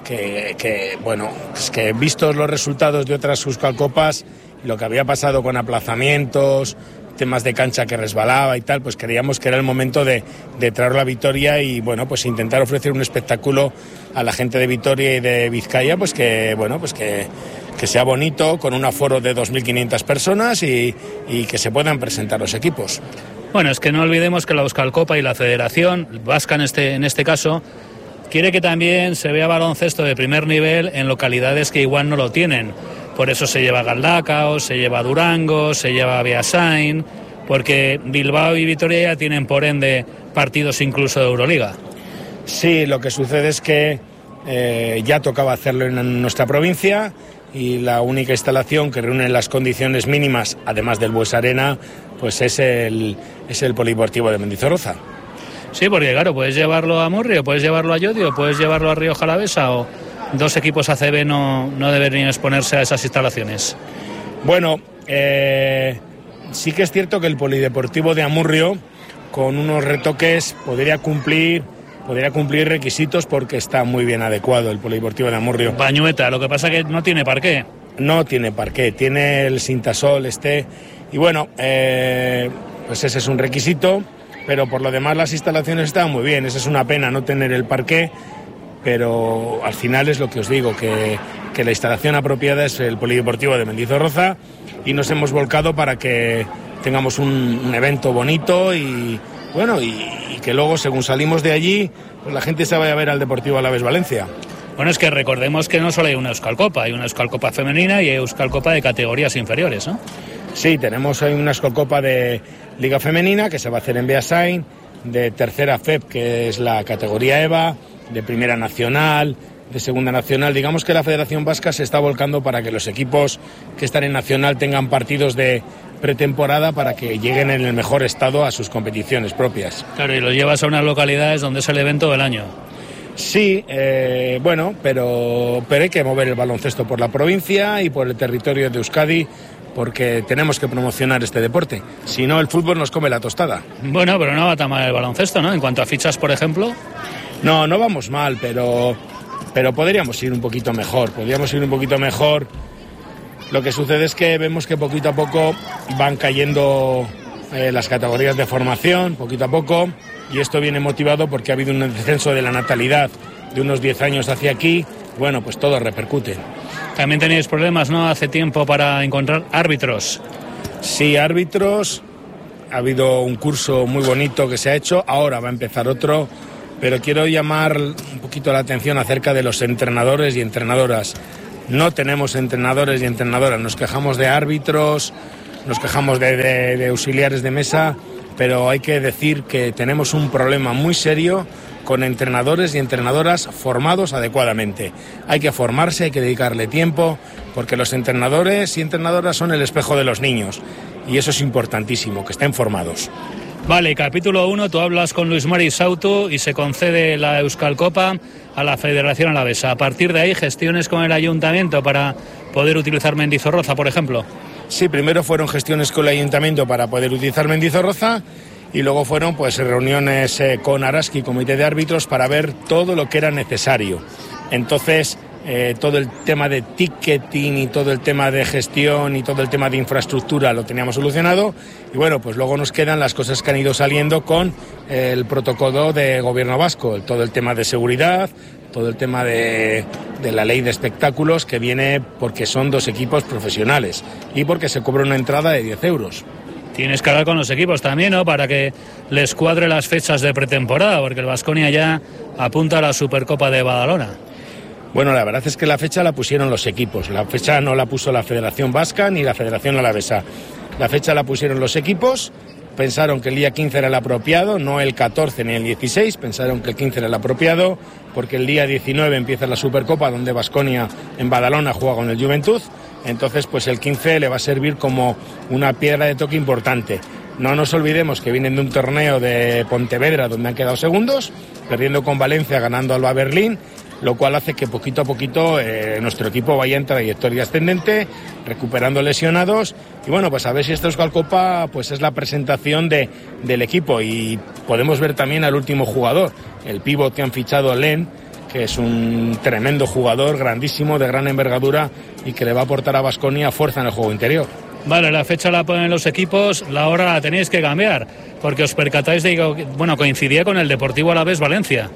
vistos los resultados de otras Euskal Copas y lo que había pasado con aplazamientos, temas de cancha que resbalaba y tal, pues creíamos que era el momento de traerlo a Vitoria y bueno, pues intentar ofrecer un espectáculo a la gente de Vitoria y de Vizcaya, pues que sea bonito, con un aforo de 2.500 personas y que se puedan presentar los equipos. Bueno, es que no olvidemos que la Euskal Copa y la Federación Vasca en este caso quiere que también se vea baloncesto de primer nivel en localidades que igual no lo tienen. Por eso se lleva Galdacao, se lleva Durango, se lleva Beasain, porque Bilbao y Vitoria ya tienen por ende partidos incluso de Euroliga. Sí, lo que sucede es que ya tocaba hacerlo en nuestra provincia y la única instalación que reúne las condiciones mínimas, además del Bues Arena, pues es el Polideportivo de Mendizorroza. Sí, porque claro, puedes llevarlo a Murrio, puedes llevarlo a Llodio, puedes llevarlo a Rioja Alavesa o... Dos equipos ACB no deberían exponerse a esas instalaciones. Bueno, sí que es cierto que el Polideportivo de Amurrio, con unos retoques, podría cumplir requisitos porque está muy bien adecuado el Polideportivo de Amurrio. Bañueta, lo que pasa es que no tiene parqué. No tiene parqué, tiene el Sintasol y bueno, pues ese es un requisito, pero por lo demás las instalaciones están muy bien. Esa es una pena no tener el parqué, pero al final es lo que os digo, que la instalación apropiada es el Polideportivo de Mendizorroza y nos hemos volcado para que tengamos un evento bonito y bueno, y que luego según salimos de allí, pues la gente se vaya a ver al Deportivo Alavés Valencia. Bueno, es que recordemos que no solo hay una Euskalcopa, hay una Euskalcopa femenina y hay Euskalcopa de categorías inferiores, ¿no? Sí, tenemos ahí una Euskalcopa de Liga Femenina que se va a hacer en Beasain, de tercera FEP, que es la categoría EVA, de primera nacional, de segunda nacional. Digamos que la Federación Vasca se está volcando para que los equipos que están en nacional tengan partidos de pretemporada para que lleguen en el mejor estado a sus competiciones propias. Claro, y los llevas a unas localidades donde es el evento del año. Sí, bueno, pero hay que mover el baloncesto por la provincia y por el territorio de Euskadi, porque tenemos que promocionar este deporte. Si no, el fútbol nos come la tostada. Bueno, pero no va tan mal el baloncesto, ¿no? En cuanto a fichas, por ejemplo. No vamos mal, pero podríamos ir un poquito mejor. Lo que sucede es que vemos que poquito a poco van cayendo las categorías de formación, poquito a poco, y esto viene motivado porque ha habido un descenso de la natalidad de unos 10 años hacia aquí. Bueno, pues todo repercute. También teníais problemas, ¿no?, hace tiempo para encontrar árbitros. Sí, árbitros. Ha habido un curso muy bonito que se ha hecho, ahora va a empezar otro, pero quiero llamar un poquito la atención acerca de los entrenadores y entrenadoras. No tenemos entrenadores y entrenadoras, nos quejamos de árbitros, nos quejamos de auxiliares de mesa, pero hay que decir que tenemos un problema muy serio con entrenadores y entrenadoras formados adecuadamente. Hay que formarse, hay que dedicarle tiempo, porque los entrenadores y entrenadoras son el espejo de los niños, y eso es importantísimo, que estén formados. Vale, capítulo 1, tú hablas con Luis Mari Sautu y se concede la Euskalcopa a la Federación Alavesa. A partir de ahí, gestiones con el Ayuntamiento para poder utilizar Mendizorroza, por ejemplo. Sí, primero fueron gestiones con el Ayuntamiento para poder utilizar Mendizorroza y luego fueron pues reuniones con Araski, comité de árbitros, para ver todo lo que era necesario. Entonces, todo el tema de ticketing y todo el tema de gestión y todo el tema de infraestructura lo teníamos solucionado, y bueno, pues luego nos quedan las cosas que han ido saliendo con el protocolo de gobierno vasco, todo el tema de seguridad, todo el tema de la ley de espectáculos, que viene porque son 2 equipos profesionales y porque se cobra una entrada de 10 euros. Tienes que hablar con los equipos también, ¿no?, para que les cuadre las fechas de pretemporada, porque el Baskonia ya apunta a la Supercopa de Badalona. Bueno, la verdad es que la fecha la pusieron los equipos. La fecha no la puso la Federación Vasca ni la Federación Alavesa. La fecha la pusieron los equipos. Pensaron que el día 15 era el apropiado, no el 14 ni el 16. Pensaron que el 15 era el apropiado, porque el día 19 empieza la Supercopa, donde Baskonia en Badalona juega con el Juventud. Entonces, pues el 15 le va a servir como una piedra de toque importante. No nos olvidemos que vienen de un torneo de Pontevedra, donde han quedado segundos, perdiendo con Valencia, ganando Alba Berlín, lo cual hace que poquito a poquito nuestro equipo vaya en trayectoria ascendente, recuperando lesionados, y bueno, pues a ver si esta Euskalcopa pues es la presentación del equipo, y podemos ver también al último jugador, el pívot que han fichado, Len, que es un tremendo jugador, grandísimo, de gran envergadura, y que le va a aportar a Baskonia fuerza en el juego interior. Vale, la fecha la ponen los equipos, la hora la tenéis que cambiar, porque os percatáis de que, bueno, coincidía con el Deportivo Alavés Valencia.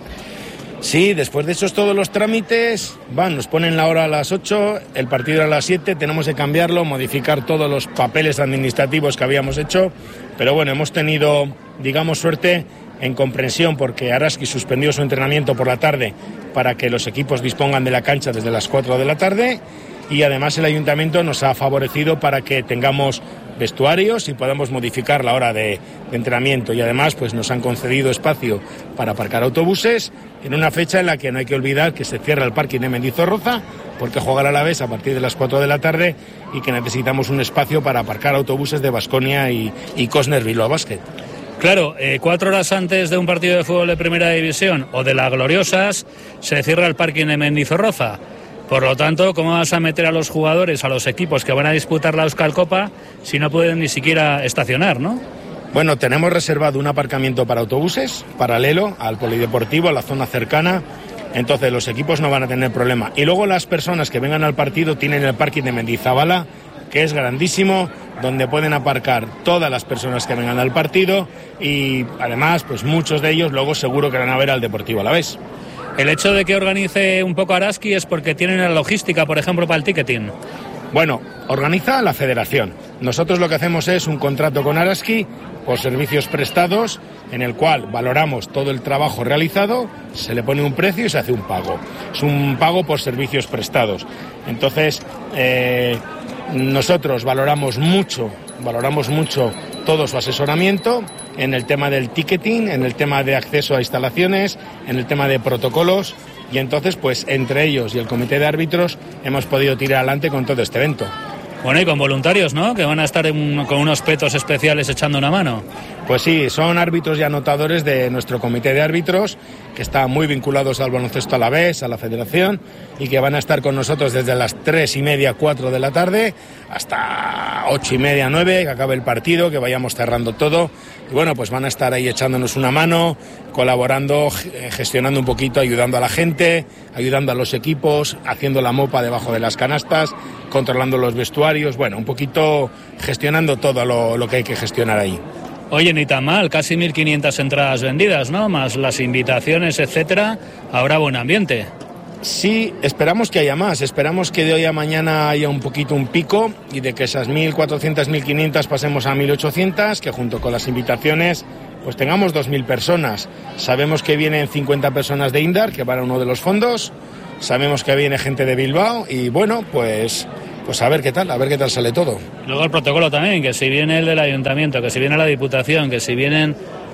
Sí, después de esos todos los trámites, nos ponen la hora a las 8, el partido a las 7, tenemos que cambiarlo, modificar todos los papeles administrativos que habíamos hecho, pero bueno, hemos tenido, digamos, suerte en comprensión, porque Araski suspendió su entrenamiento por la tarde para que los equipos dispongan de la cancha desde las 4 de la tarde, y además el Ayuntamiento nos ha favorecido para que tengamos vestuarios y podamos modificar la hora de entrenamiento, y además pues nos han concedido espacio para aparcar autobuses en una fecha en la que no hay que olvidar que se cierra el parking de Mendizorroza, porque juega el Alavés a partir de las 4 de la tarde, y que necesitamos un espacio para aparcar autobuses de Baskonia y Cosner Bilbao Basket. Claro, 4 horas antes de un partido de fútbol de Primera División o de las Gloriosas se cierra el parking de Mendizorroza. Por lo tanto, ¿cómo vas a meter a los jugadores, a los equipos que van a disputar la Euskalcopa, si no pueden ni siquiera estacionar, ¿no? Bueno, tenemos reservado un aparcamiento para autobuses, paralelo al polideportivo, a la zona cercana, entonces los equipos no van a tener problema. Y luego las personas que vengan al partido tienen el parking de Mendizabala, que es grandísimo, donde pueden aparcar todas las personas que vengan al partido, y además, pues muchos de ellos luego seguro que van a ver al Deportivo Alavés. El hecho de que organice un poco Araski es porque tienen la logística, por ejemplo, para el ticketing. Bueno, organiza la Federación. Nosotros lo que hacemos es un contrato con Araski por servicios prestados, en el cual valoramos todo el trabajo realizado, se le pone un precio y se hace un pago. Es un pago por servicios prestados. Entonces, nosotros valoramos mucho todo su asesoramiento en el tema del ticketing, en el tema de acceso a instalaciones, en el tema de protocolos, y entonces, pues entre ellos y el comité de árbitros hemos podido tirar adelante con todo este evento. Bueno, y con voluntarios, ¿no?, que van a estar con unos petos especiales echando una mano. Pues sí, son árbitros y anotadores de nuestro comité de árbitros, que están muy vinculados al baloncesto alavés, a la federación, y que van a estar con nosotros desde las 3:30, 4 de la tarde, hasta 8:30, 9, que acabe el partido, que vayamos cerrando todo. Y bueno, pues van a estar ahí echándonos una mano, colaborando, gestionando un poquito, ayudando a la gente, ayudando a los equipos, haciendo la mopa debajo de las canastas, controlando los vestuarios, bueno, un poquito gestionando todo lo que hay que gestionar ahí. Oye, ni tan mal, casi 1.500 entradas vendidas, ¿no?, más las invitaciones, etcétera. Habrá buen ambiente. Sí, esperamos que haya más, esperamos que de hoy a mañana haya un poquito un pico y de que esas 1.400, 1.500 pasemos a 1.800, que junto con las invitaciones pues tengamos 2.000 personas. Sabemos que vienen 50 personas de Indar, que van a uno de los fondos, sabemos que viene gente de Bilbao y bueno, pues a ver qué tal sale todo. Luego el protocolo también, que si viene el del ayuntamiento, que si viene la diputación, que si vienen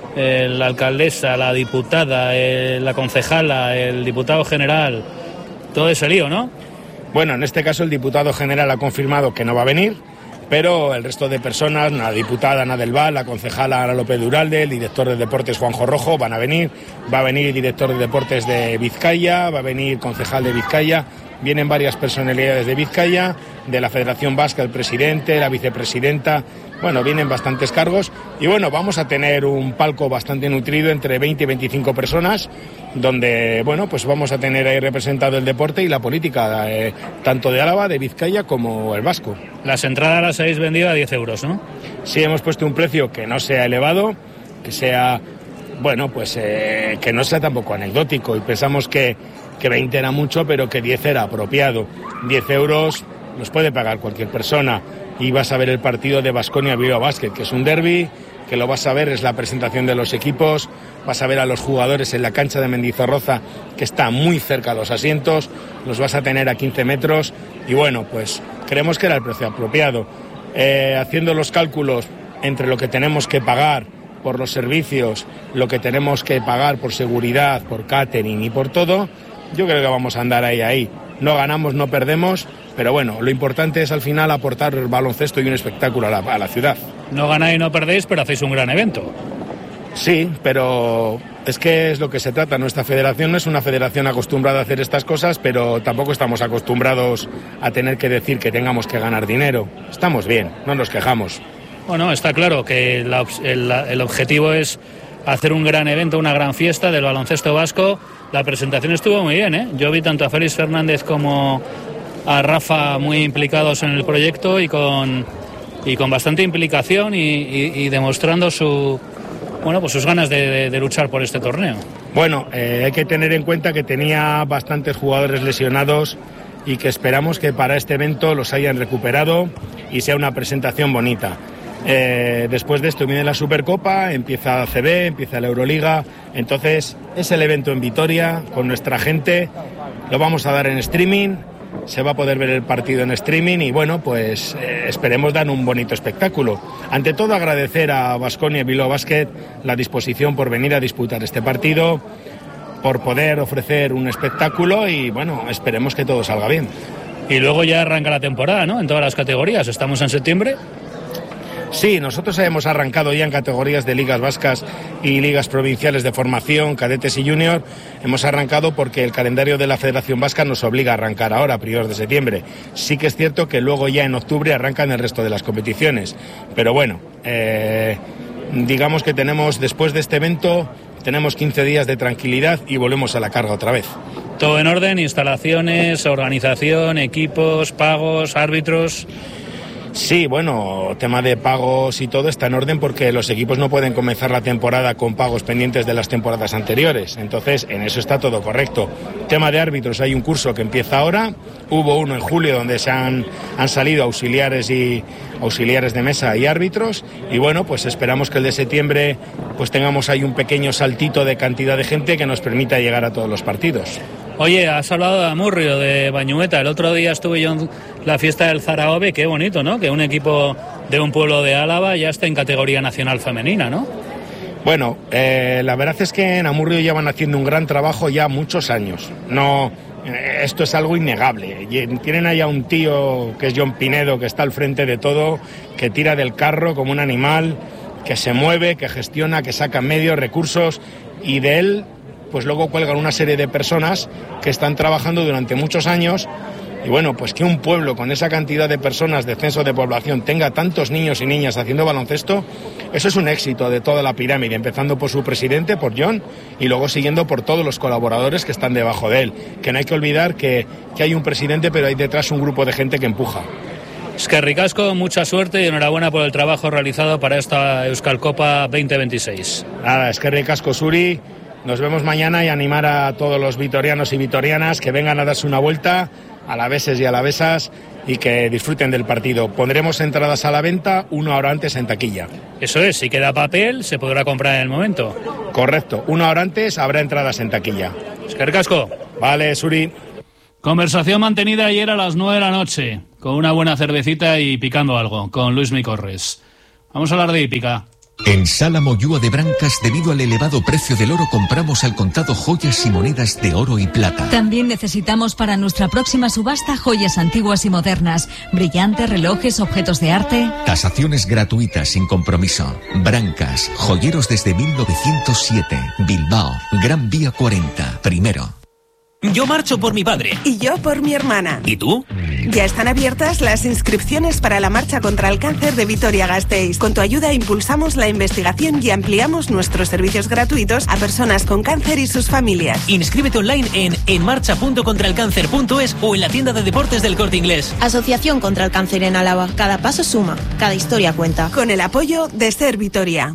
la alcaldesa, la diputada, la concejala, el diputado general, todo ese lío, ¿no? Bueno, en este caso el diputado general ha confirmado que no va a venir, pero el resto de personas, la diputada Ana del Val, la concejala Ana López de Uralde, el director de deportes Juanjo Rojo van a venir, va a venir el director de deportes de Vizcaya, va a venir concejal de Vizcaya, vienen varias personalidades de Vizcaya, de la Federación Vasca, el presidente, la vicepresidenta, bueno, vienen bastantes cargos y bueno, vamos a tener un palco bastante nutrido entre 20 y 25 personas, donde, bueno, pues vamos a tener ahí representado el deporte y la política, tanto de Álava, de Vizcaya como el vasco. Las entradas las habéis vendido a 10 euros, ¿no? Sí, hemos puesto un precio que no sea elevado, que sea, bueno, pues que no sea tampoco anecdótico, y pensamos que 20 era mucho, pero que 10 era apropiado. 10 euros los puede pagar cualquier persona, y vas a ver el partido de Baskonia Bilbao Basket, que es un derbi, que lo vas a ver, es la presentación de los equipos, vas a ver a los jugadores en la cancha de Mendizorroza, que está muy cerca a los asientos, los vas a tener a 15 metros, y bueno, pues creemos que era el precio apropiado. Haciendo los cálculos entre lo que tenemos que pagar por los servicios, lo que tenemos que pagar por seguridad, por catering y por todo, yo creo que vamos a andar ahí. No ganamos, no perdemos, pero bueno, lo importante es al final aportar el baloncesto y un espectáculo a la ciudad. No ganáis, no perdéis, pero hacéis un gran evento. Sí, pero es que es lo que se trata. Nuestra federación no es una federación acostumbrada a hacer estas cosas, pero tampoco estamos acostumbrados a tener que decir que tengamos que ganar dinero. Estamos bien, no nos quejamos. Bueno, está claro que el objetivo es hacer un gran evento, una gran fiesta del baloncesto vasco. La presentación estuvo muy bien, ¿eh? Yo vi tanto a Félix Fernández como a Rafa muy implicados en el proyecto y con bastante implicación y demostrando sus ganas de luchar por este torneo. Bueno, hay que tener en cuenta que tenía bastantes jugadores lesionados y que esperamos que para este evento los hayan recuperado y sea una presentación bonita. Después de esto viene la Supercopa, empieza ACB, empieza la Euroliga, entonces es el evento en Vitoria con nuestra gente, lo vamos a dar en streaming, se va a poder ver el partido en streaming y bueno, pues esperemos dar un bonito espectáculo. Ante todo agradecer a Baskonia Bilbao Basket la disposición por venir a disputar este partido, por poder ofrecer un espectáculo y bueno, esperemos que todo salga bien. Y luego ya arranca la temporada, ¿no? En todas las categorías, estamos en septiembre. Sí, nosotros hemos arrancado ya en categorías de ligas vascas y ligas provinciales de formación, cadetes y junior. Hemos arrancado porque el calendario de la Federación Vasca nos obliga a arrancar ahora, a primeros de septiembre. Sí que es cierto que luego ya en octubre arrancan el resto de las competiciones. Pero bueno, digamos que tenemos, después de este evento, tenemos 15 días de tranquilidad y volvemos a la carga otra vez. Todo en orden, instalaciones, organización, equipos, pagos, árbitros. Sí, bueno, tema de pagos y todo está en orden porque los equipos no pueden comenzar la temporada con pagos pendientes de las temporadas anteriores. Entonces, en eso está todo correcto. Tema de árbitros, hay un curso que empieza ahora. Hubo uno en julio donde se han salido auxiliares de mesa y árbitros. Y bueno, pues esperamos que el de septiembre pues tengamos ahí un pequeño saltito de cantidad de gente que nos permita llegar a todos los partidos. Oye, has hablado de Amurrio, de Bañueta. El otro día estuve yo en la fiesta del Zaragobe. Qué bonito, ¿no? Que un equipo de un pueblo de Álava ya está en categoría nacional femenina, ¿no? Bueno, la verdad es que en Amurrio llevan haciendo un gran trabajo ya muchos años. No, esto es algo innegable. Tienen allá un tío que es John Pinedo, que está al frente de todo, que tira del carro como un animal, que se mueve, que gestiona, que saca medios, recursos, y de él pues luego cuelgan una serie de personas que están trabajando durante muchos años. Y bueno, pues que un pueblo con esa cantidad de personas de censo de población tenga tantos niños y niñas haciendo baloncesto, eso es un éxito de toda la pirámide, empezando por su presidente, por John, y luego siguiendo por todos los colaboradores que están debajo de él. Que no hay que olvidar que hay un presidente, pero hay detrás un grupo de gente que empuja. Eskerrik asko, mucha suerte y enhorabuena por el trabajo realizado para esta Euskal Copa 2026. Nada, eskerrik asko, Zuri. Nos vemos mañana y animar a todos los vitorianos y vitorianas que vengan a darse una vuelta, alaveses y alavesas, y que disfruten del partido. Pondremos entradas a la venta 1 hora antes en taquilla. Eso es, si queda papel se podrá comprar en el momento. Correcto, 1 hora antes habrá entradas en taquilla. Eskerrik asko. Vale, Zuri. Conversación mantenida ayer a las 9 de la noche, con una buena cervecita y picando algo, con Luis Micorres. Vamos a hablar de hípica. En Sala Moyúa de Brancas, debido al elevado precio del oro, compramos al contado joyas y monedas de oro y plata. También necesitamos para nuestra próxima subasta joyas antiguas y modernas, brillantes, relojes, objetos de arte. Tasaciones gratuitas sin compromiso. Brancas, joyeros desde 1907. Bilbao, Gran Vía 40, primero. Yo marcho por mi padre. Y yo por mi hermana. ¿Y tú? Ya están abiertas las inscripciones para la Marcha contra el Cáncer de Vitoria-Gasteiz. Con tu ayuda impulsamos la investigación y ampliamos nuestros servicios gratuitos a personas con cáncer y sus familias. Inscríbete online en enmarcha.contraelcáncer.es o en la tienda de deportes del Corte Inglés. Asociación contra el Cáncer en Álava. Cada paso suma, cada historia cuenta. Con el apoyo de Ser Vitoria.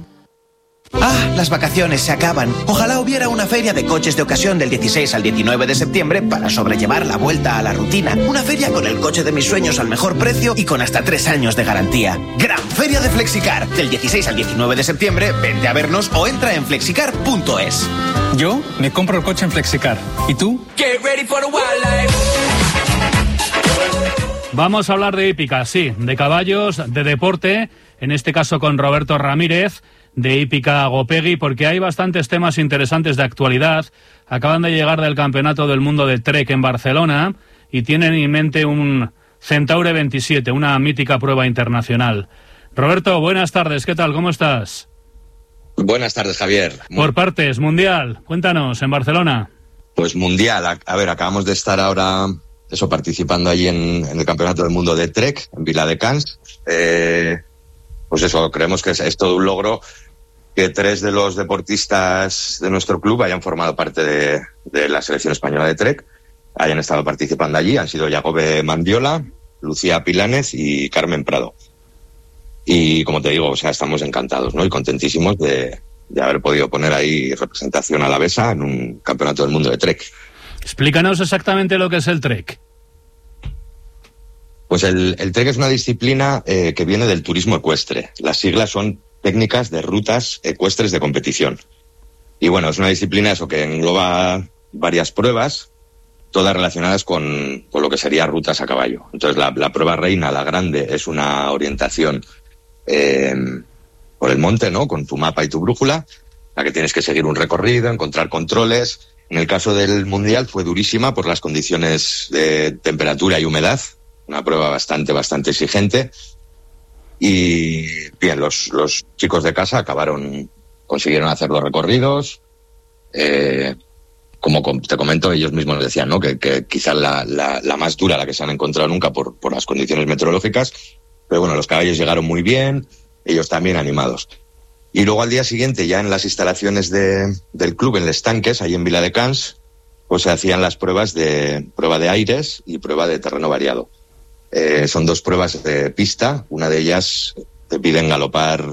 Ah, las vacaciones se acaban. Ojalá hubiera una feria de coches de ocasión del 16 al 19 de septiembre para sobrellevar la vuelta a la rutina. Una feria con el coche de mis sueños al mejor precio y con hasta 3 años de garantía. Gran Feria de Flexicar. Del 16 al 19 de septiembre, vente a vernos o entra en flexicar.es. Yo me compro el coche en Flexicar. ¿Y tú? Get ready for the wildlife. Vamos a hablar de hípica, sí, de caballos, de deporte, en este caso con Roberto Ramírez, de Hípica Gopegui, porque hay bastantes temas interesantes de actualidad. Acaban de llegar del Campeonato del Mundo de Trek en Barcelona y tienen en mente un Centaure 27, una mítica prueba internacional. Roberto, buenas tardes, ¿qué tal? ¿Cómo estás? Buenas tardes, Javier. Por partes, Mundial, cuéntanos, en Barcelona. Pues Mundial, a ver, acabamos de estar ahora participando allí en el Campeonato del Mundo de Trek, en Viladecans. Pues eso, creemos que es todo un logro que 3 de los deportistas de nuestro club hayan formado parte de la selección española de Trek, hayan estado participando allí. Han sido Yagobe Mandiola, Lucía Pilánez y Carmen Prado. Y como te digo, o sea, estamos encantados, ¿no? Y contentísimos de haber podido poner ahí representación alavesa en un Campeonato del Mundo de Trek. Explícanos exactamente lo que es el Trek. Pues el Trek es una disciplina que viene del turismo ecuestre. Las siglas son técnicas de rutas ecuestres de competición. Y bueno, es una disciplina eso que engloba varias pruebas, todas relacionadas con lo que sería rutas a caballo. Entonces la prueba reina, la grande, es una orientación por el monte, ¿no? Con tu mapa y tu brújula, la que tienes que seguir un recorrido, encontrar controles. En el caso del Mundial fue durísima por las condiciones de temperatura y humedad. Una prueba bastante exigente. Y bien, los chicos de casa consiguieron hacer los recorridos. Como te comento, ellos mismos decían, ¿no? Que quizás la más dura, la que se han encontrado nunca por las condiciones meteorológicas. Pero bueno, los caballos llegaron muy bien, ellos también animados. Y luego al día siguiente, ya en las instalaciones del club, en Les Tanques, ahí en Viladecans, pues se hacían las prueba de aires y prueba de terreno variado. Son 2 pruebas de pista. Una de ellas te piden galopar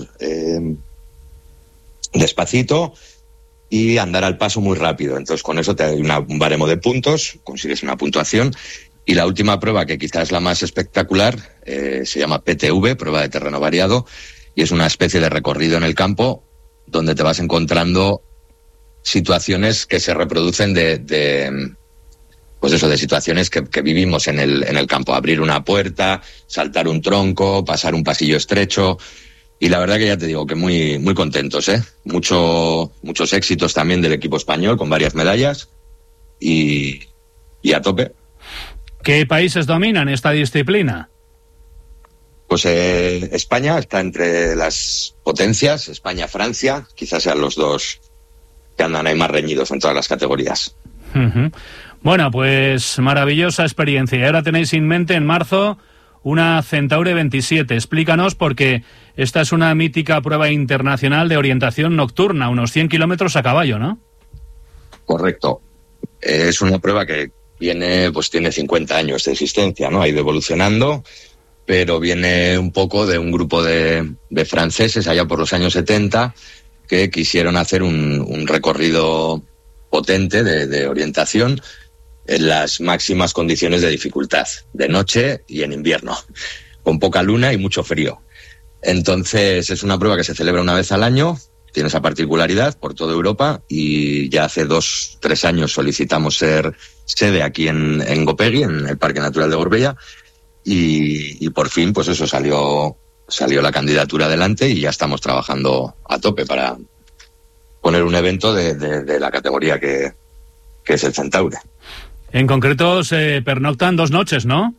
despacito y andar al paso muy rápido. Entonces con eso te hay un baremo de puntos, consigues una puntuación. Y la última prueba, que quizás es la más espectacular, se llama PTV, prueba de terreno variado, y es una especie de recorrido en el campo donde te vas encontrando situaciones que se reproducen de situaciones que vivimos en el campo. Abrir una puerta, saltar un tronco, pasar un pasillo estrecho. Y la verdad que ya te digo que muy, muy contentos, ¿eh? Muchos éxitos también del equipo español, con varias medallas y a tope. ¿Qué países dominan esta disciplina? Pues España está entre las potencias, España-Francia, quizás sean los 2 que andan ahí más reñidos en todas las categorías. Uh-huh. Bueno, pues maravillosa experiencia. Y ahora tenéis en mente en marzo una Centaure 27. Explícanos, porque esta es una mítica prueba internacional de orientación nocturna, unos 100 kilómetros a caballo, ¿no? Correcto. Es una prueba que tiene 50 años de existencia, ¿no? Ha ido evolucionando, pero viene un poco de un grupo de franceses allá por los años 70 que quisieron hacer un recorrido potente de orientación en las máximas condiciones de dificultad, de noche y en invierno, con poca luna y mucho frío. Entonces es una prueba que se celebra una vez al año, tiene esa particularidad por toda Europa, y ya hace 2-3 años solicitamos ser sede aquí en Gopegui, en el Parque Natural de Gorbella, y por fin pues eso salió la candidatura adelante y ya estamos trabajando a tope para poner un evento de la categoría que es el Centaure. En concreto se pernoctan 2 noches, ¿no?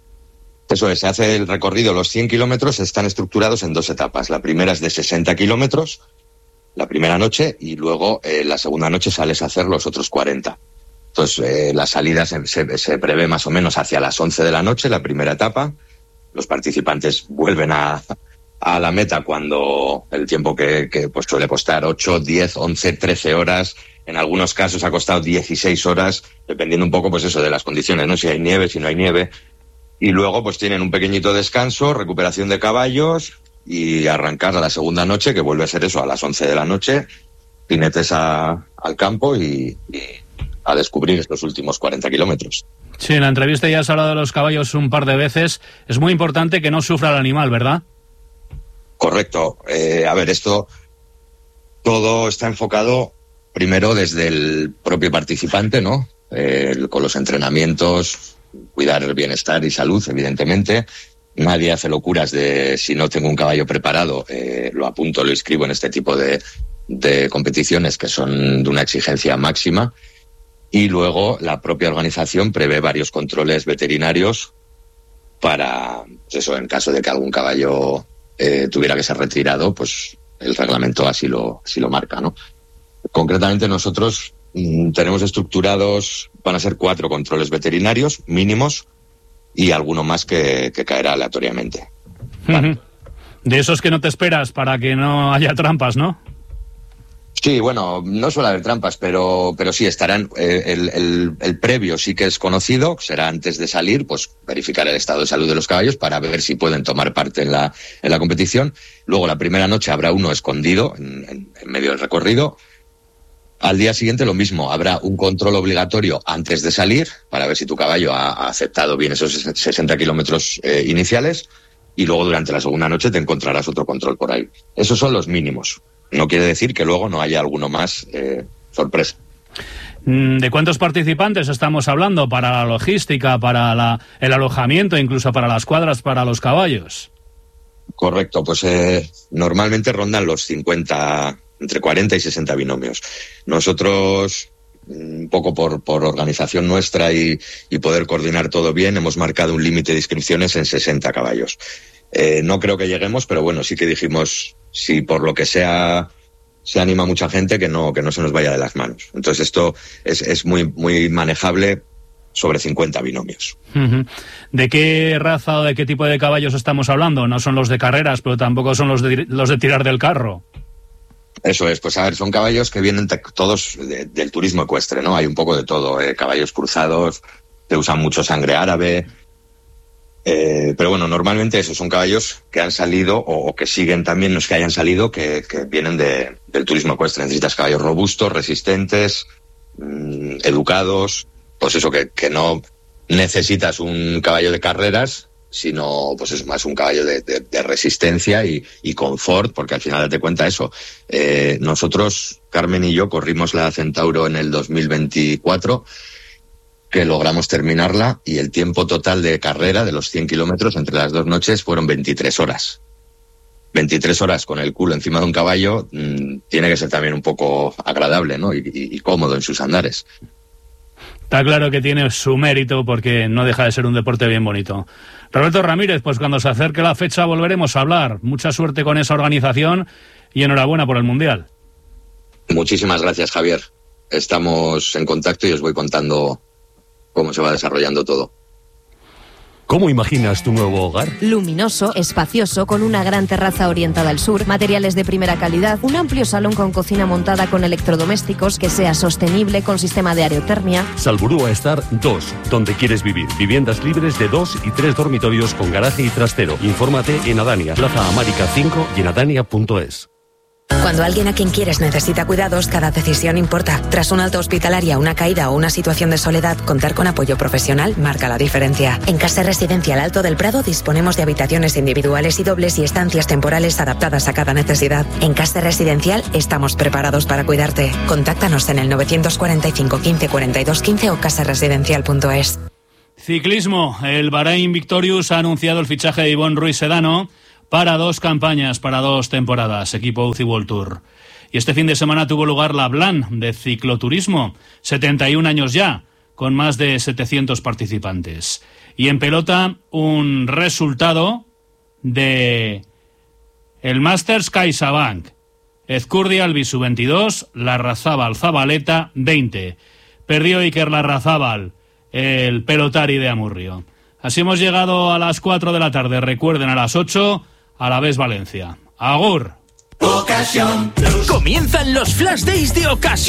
Eso es, se hace el recorrido. Los 100 kilómetros están estructurados en 2 etapas. La primera es de 60 kilómetros, la primera noche, y luego la segunda noche sales a hacer los otros 40. Entonces la salida se prevé más o menos hacia las 11 de la noche, la primera etapa. Los participantes vuelven a la meta cuando el tiempo que pues suele costar 8, 10, 11, 13 horas. En algunos casos ha costado 16 horas, dependiendo un poco pues eso de las condiciones, ¿no? Si hay nieve, si no hay nieve. Y luego pues tienen un pequeñito descanso, recuperación de caballos y arrancar a la segunda noche, que vuelve a ser eso, a las 11 de la noche, jinetes al campo y a descubrir estos últimos 40 kilómetros. Sí, en la entrevista ya has hablado de los caballos un par de veces. Es muy importante que no sufra el animal, ¿verdad? Correcto. A ver, esto todo está enfocado primero desde el propio participante, ¿no? Con los entrenamientos, cuidar el bienestar y salud, evidentemente. Nadie hace locuras de si no tengo un caballo preparado, lo apunto, lo inscribo en este tipo de competiciones que son de una exigencia máxima. Y luego la propia organización prevé varios controles veterinarios para, pues eso, en caso de que algún caballo tuviera que ser retirado, pues el reglamento así lo marca, ¿no? Concretamente nosotros tenemos estructurados, van a ser 4 controles veterinarios mínimos y alguno más que caerá aleatoriamente. Vale. De esos que no te esperas para que no haya trampas, ¿no? Sí, bueno, no suele haber trampas, pero sí estarán. El previo sí que es conocido, será antes de salir, pues verificar el estado de salud de los caballos para ver si pueden tomar parte en la competición. Luego la primera noche habrá uno escondido en medio del recorrido. Al día siguiente lo mismo, habrá un control obligatorio antes de salir para ver si tu caballo ha aceptado bien esos 60 kilómetros iniciales, y luego durante la segunda noche te encontrarás otro control por ahí. Esos son los mínimos. No quiere decir que luego no haya alguno más sorpresa. ¿De cuántos participantes estamos hablando para la logística, para el alojamiento, incluso para las cuadras, para los caballos? Correcto, pues normalmente rondan los 50, entre 40 y 60 binomios. Nosotros, un poco por organización nuestra y poder coordinar todo bien, hemos marcado un límite de inscripciones en 60 caballos. No creo que lleguemos, pero bueno, sí que dijimos, si por lo que sea se anima mucha gente, que no se nos vaya de las manos. Entonces esto es muy, muy manejable sobre 50 binomios. Uh-huh. ¿De qué raza o de qué tipo de caballos estamos hablando? No son los de carreras, pero tampoco son los de tirar del carro. Eso es, pues a ver, son caballos que vienen todos del turismo ecuestre, ¿no? Hay un poco de todo, caballos cruzados, se usa mucho sangre árabe. Pero bueno, normalmente esos son caballos que han salido o que siguen también, no es que hayan salido, que vienen del turismo ecuestre. Necesitas caballos robustos, resistentes, educados, pues eso, que no necesitas un caballo de carreras, sino pues es más un caballo de resistencia y confort, porque al final date cuenta eso. Nosotros, Carmen y yo, corrimos la Centauro en el 2024, que logramos terminarla, y el tiempo total de carrera de los 100 kilómetros entre las 2 noches fueron 23 horas. 23 horas con el culo encima de un caballo tiene que ser también un poco agradable, ¿no? Y cómodo en sus andares. Está claro que tiene su mérito, porque no deja de ser un deporte bien bonito. Roberto Ramírez, pues cuando se acerque la fecha volveremos a hablar. Mucha suerte con esa organización y enhorabuena por el Mundial. Muchísimas gracias, Javier. Estamos en contacto y os voy contando cómo se va desarrollando todo. ¿Cómo imaginas tu nuevo hogar? Luminoso, espacioso, con una gran terraza orientada al sur, materiales de primera calidad, un amplio salón con cocina montada con electrodomésticos, que sea sostenible con sistema de aerotermia. Salburua Star 2, donde quieres vivir. Viviendas libres de 2 y 3 dormitorios con garaje y trastero. Infórmate en Adania, Plaza América 5 y en adania.es. Cuando alguien a quien quieres necesita cuidados, cada decisión importa. Tras una alta hospitalaria, una caída o una situación de soledad, contar con apoyo profesional marca la diferencia. En Casa Residencial Alto del Prado disponemos de habitaciones individuales y dobles y estancias temporales adaptadas a cada necesidad. En Casa Residencial estamos preparados para cuidarte. Contáctanos en el 945 15 42 15 o casaresidencial.es. Ciclismo. El Bahrain Victorious ha anunciado el fichaje de Ivonne Ruiz Sedano para 2 campañas, para 2 temporadas, equipo UCI World Tour. Y este fin de semana tuvo lugar la Blan de cicloturismo, 71 años ya, con más de 700 participantes. Y en pelota, un resultado de el Masters CaixaBank. Ezcurdia Albisu 22, Larrazábal Zabaleta 20. Perdió Iker Larrazábal, el pelotari de Amurrio. Así hemos llegado a las 4 de la tarde. Recuerden, a las 8, Alavés Valencia. Agur. Ocasión Plus. Comienzan los Flash Days de Ocasión.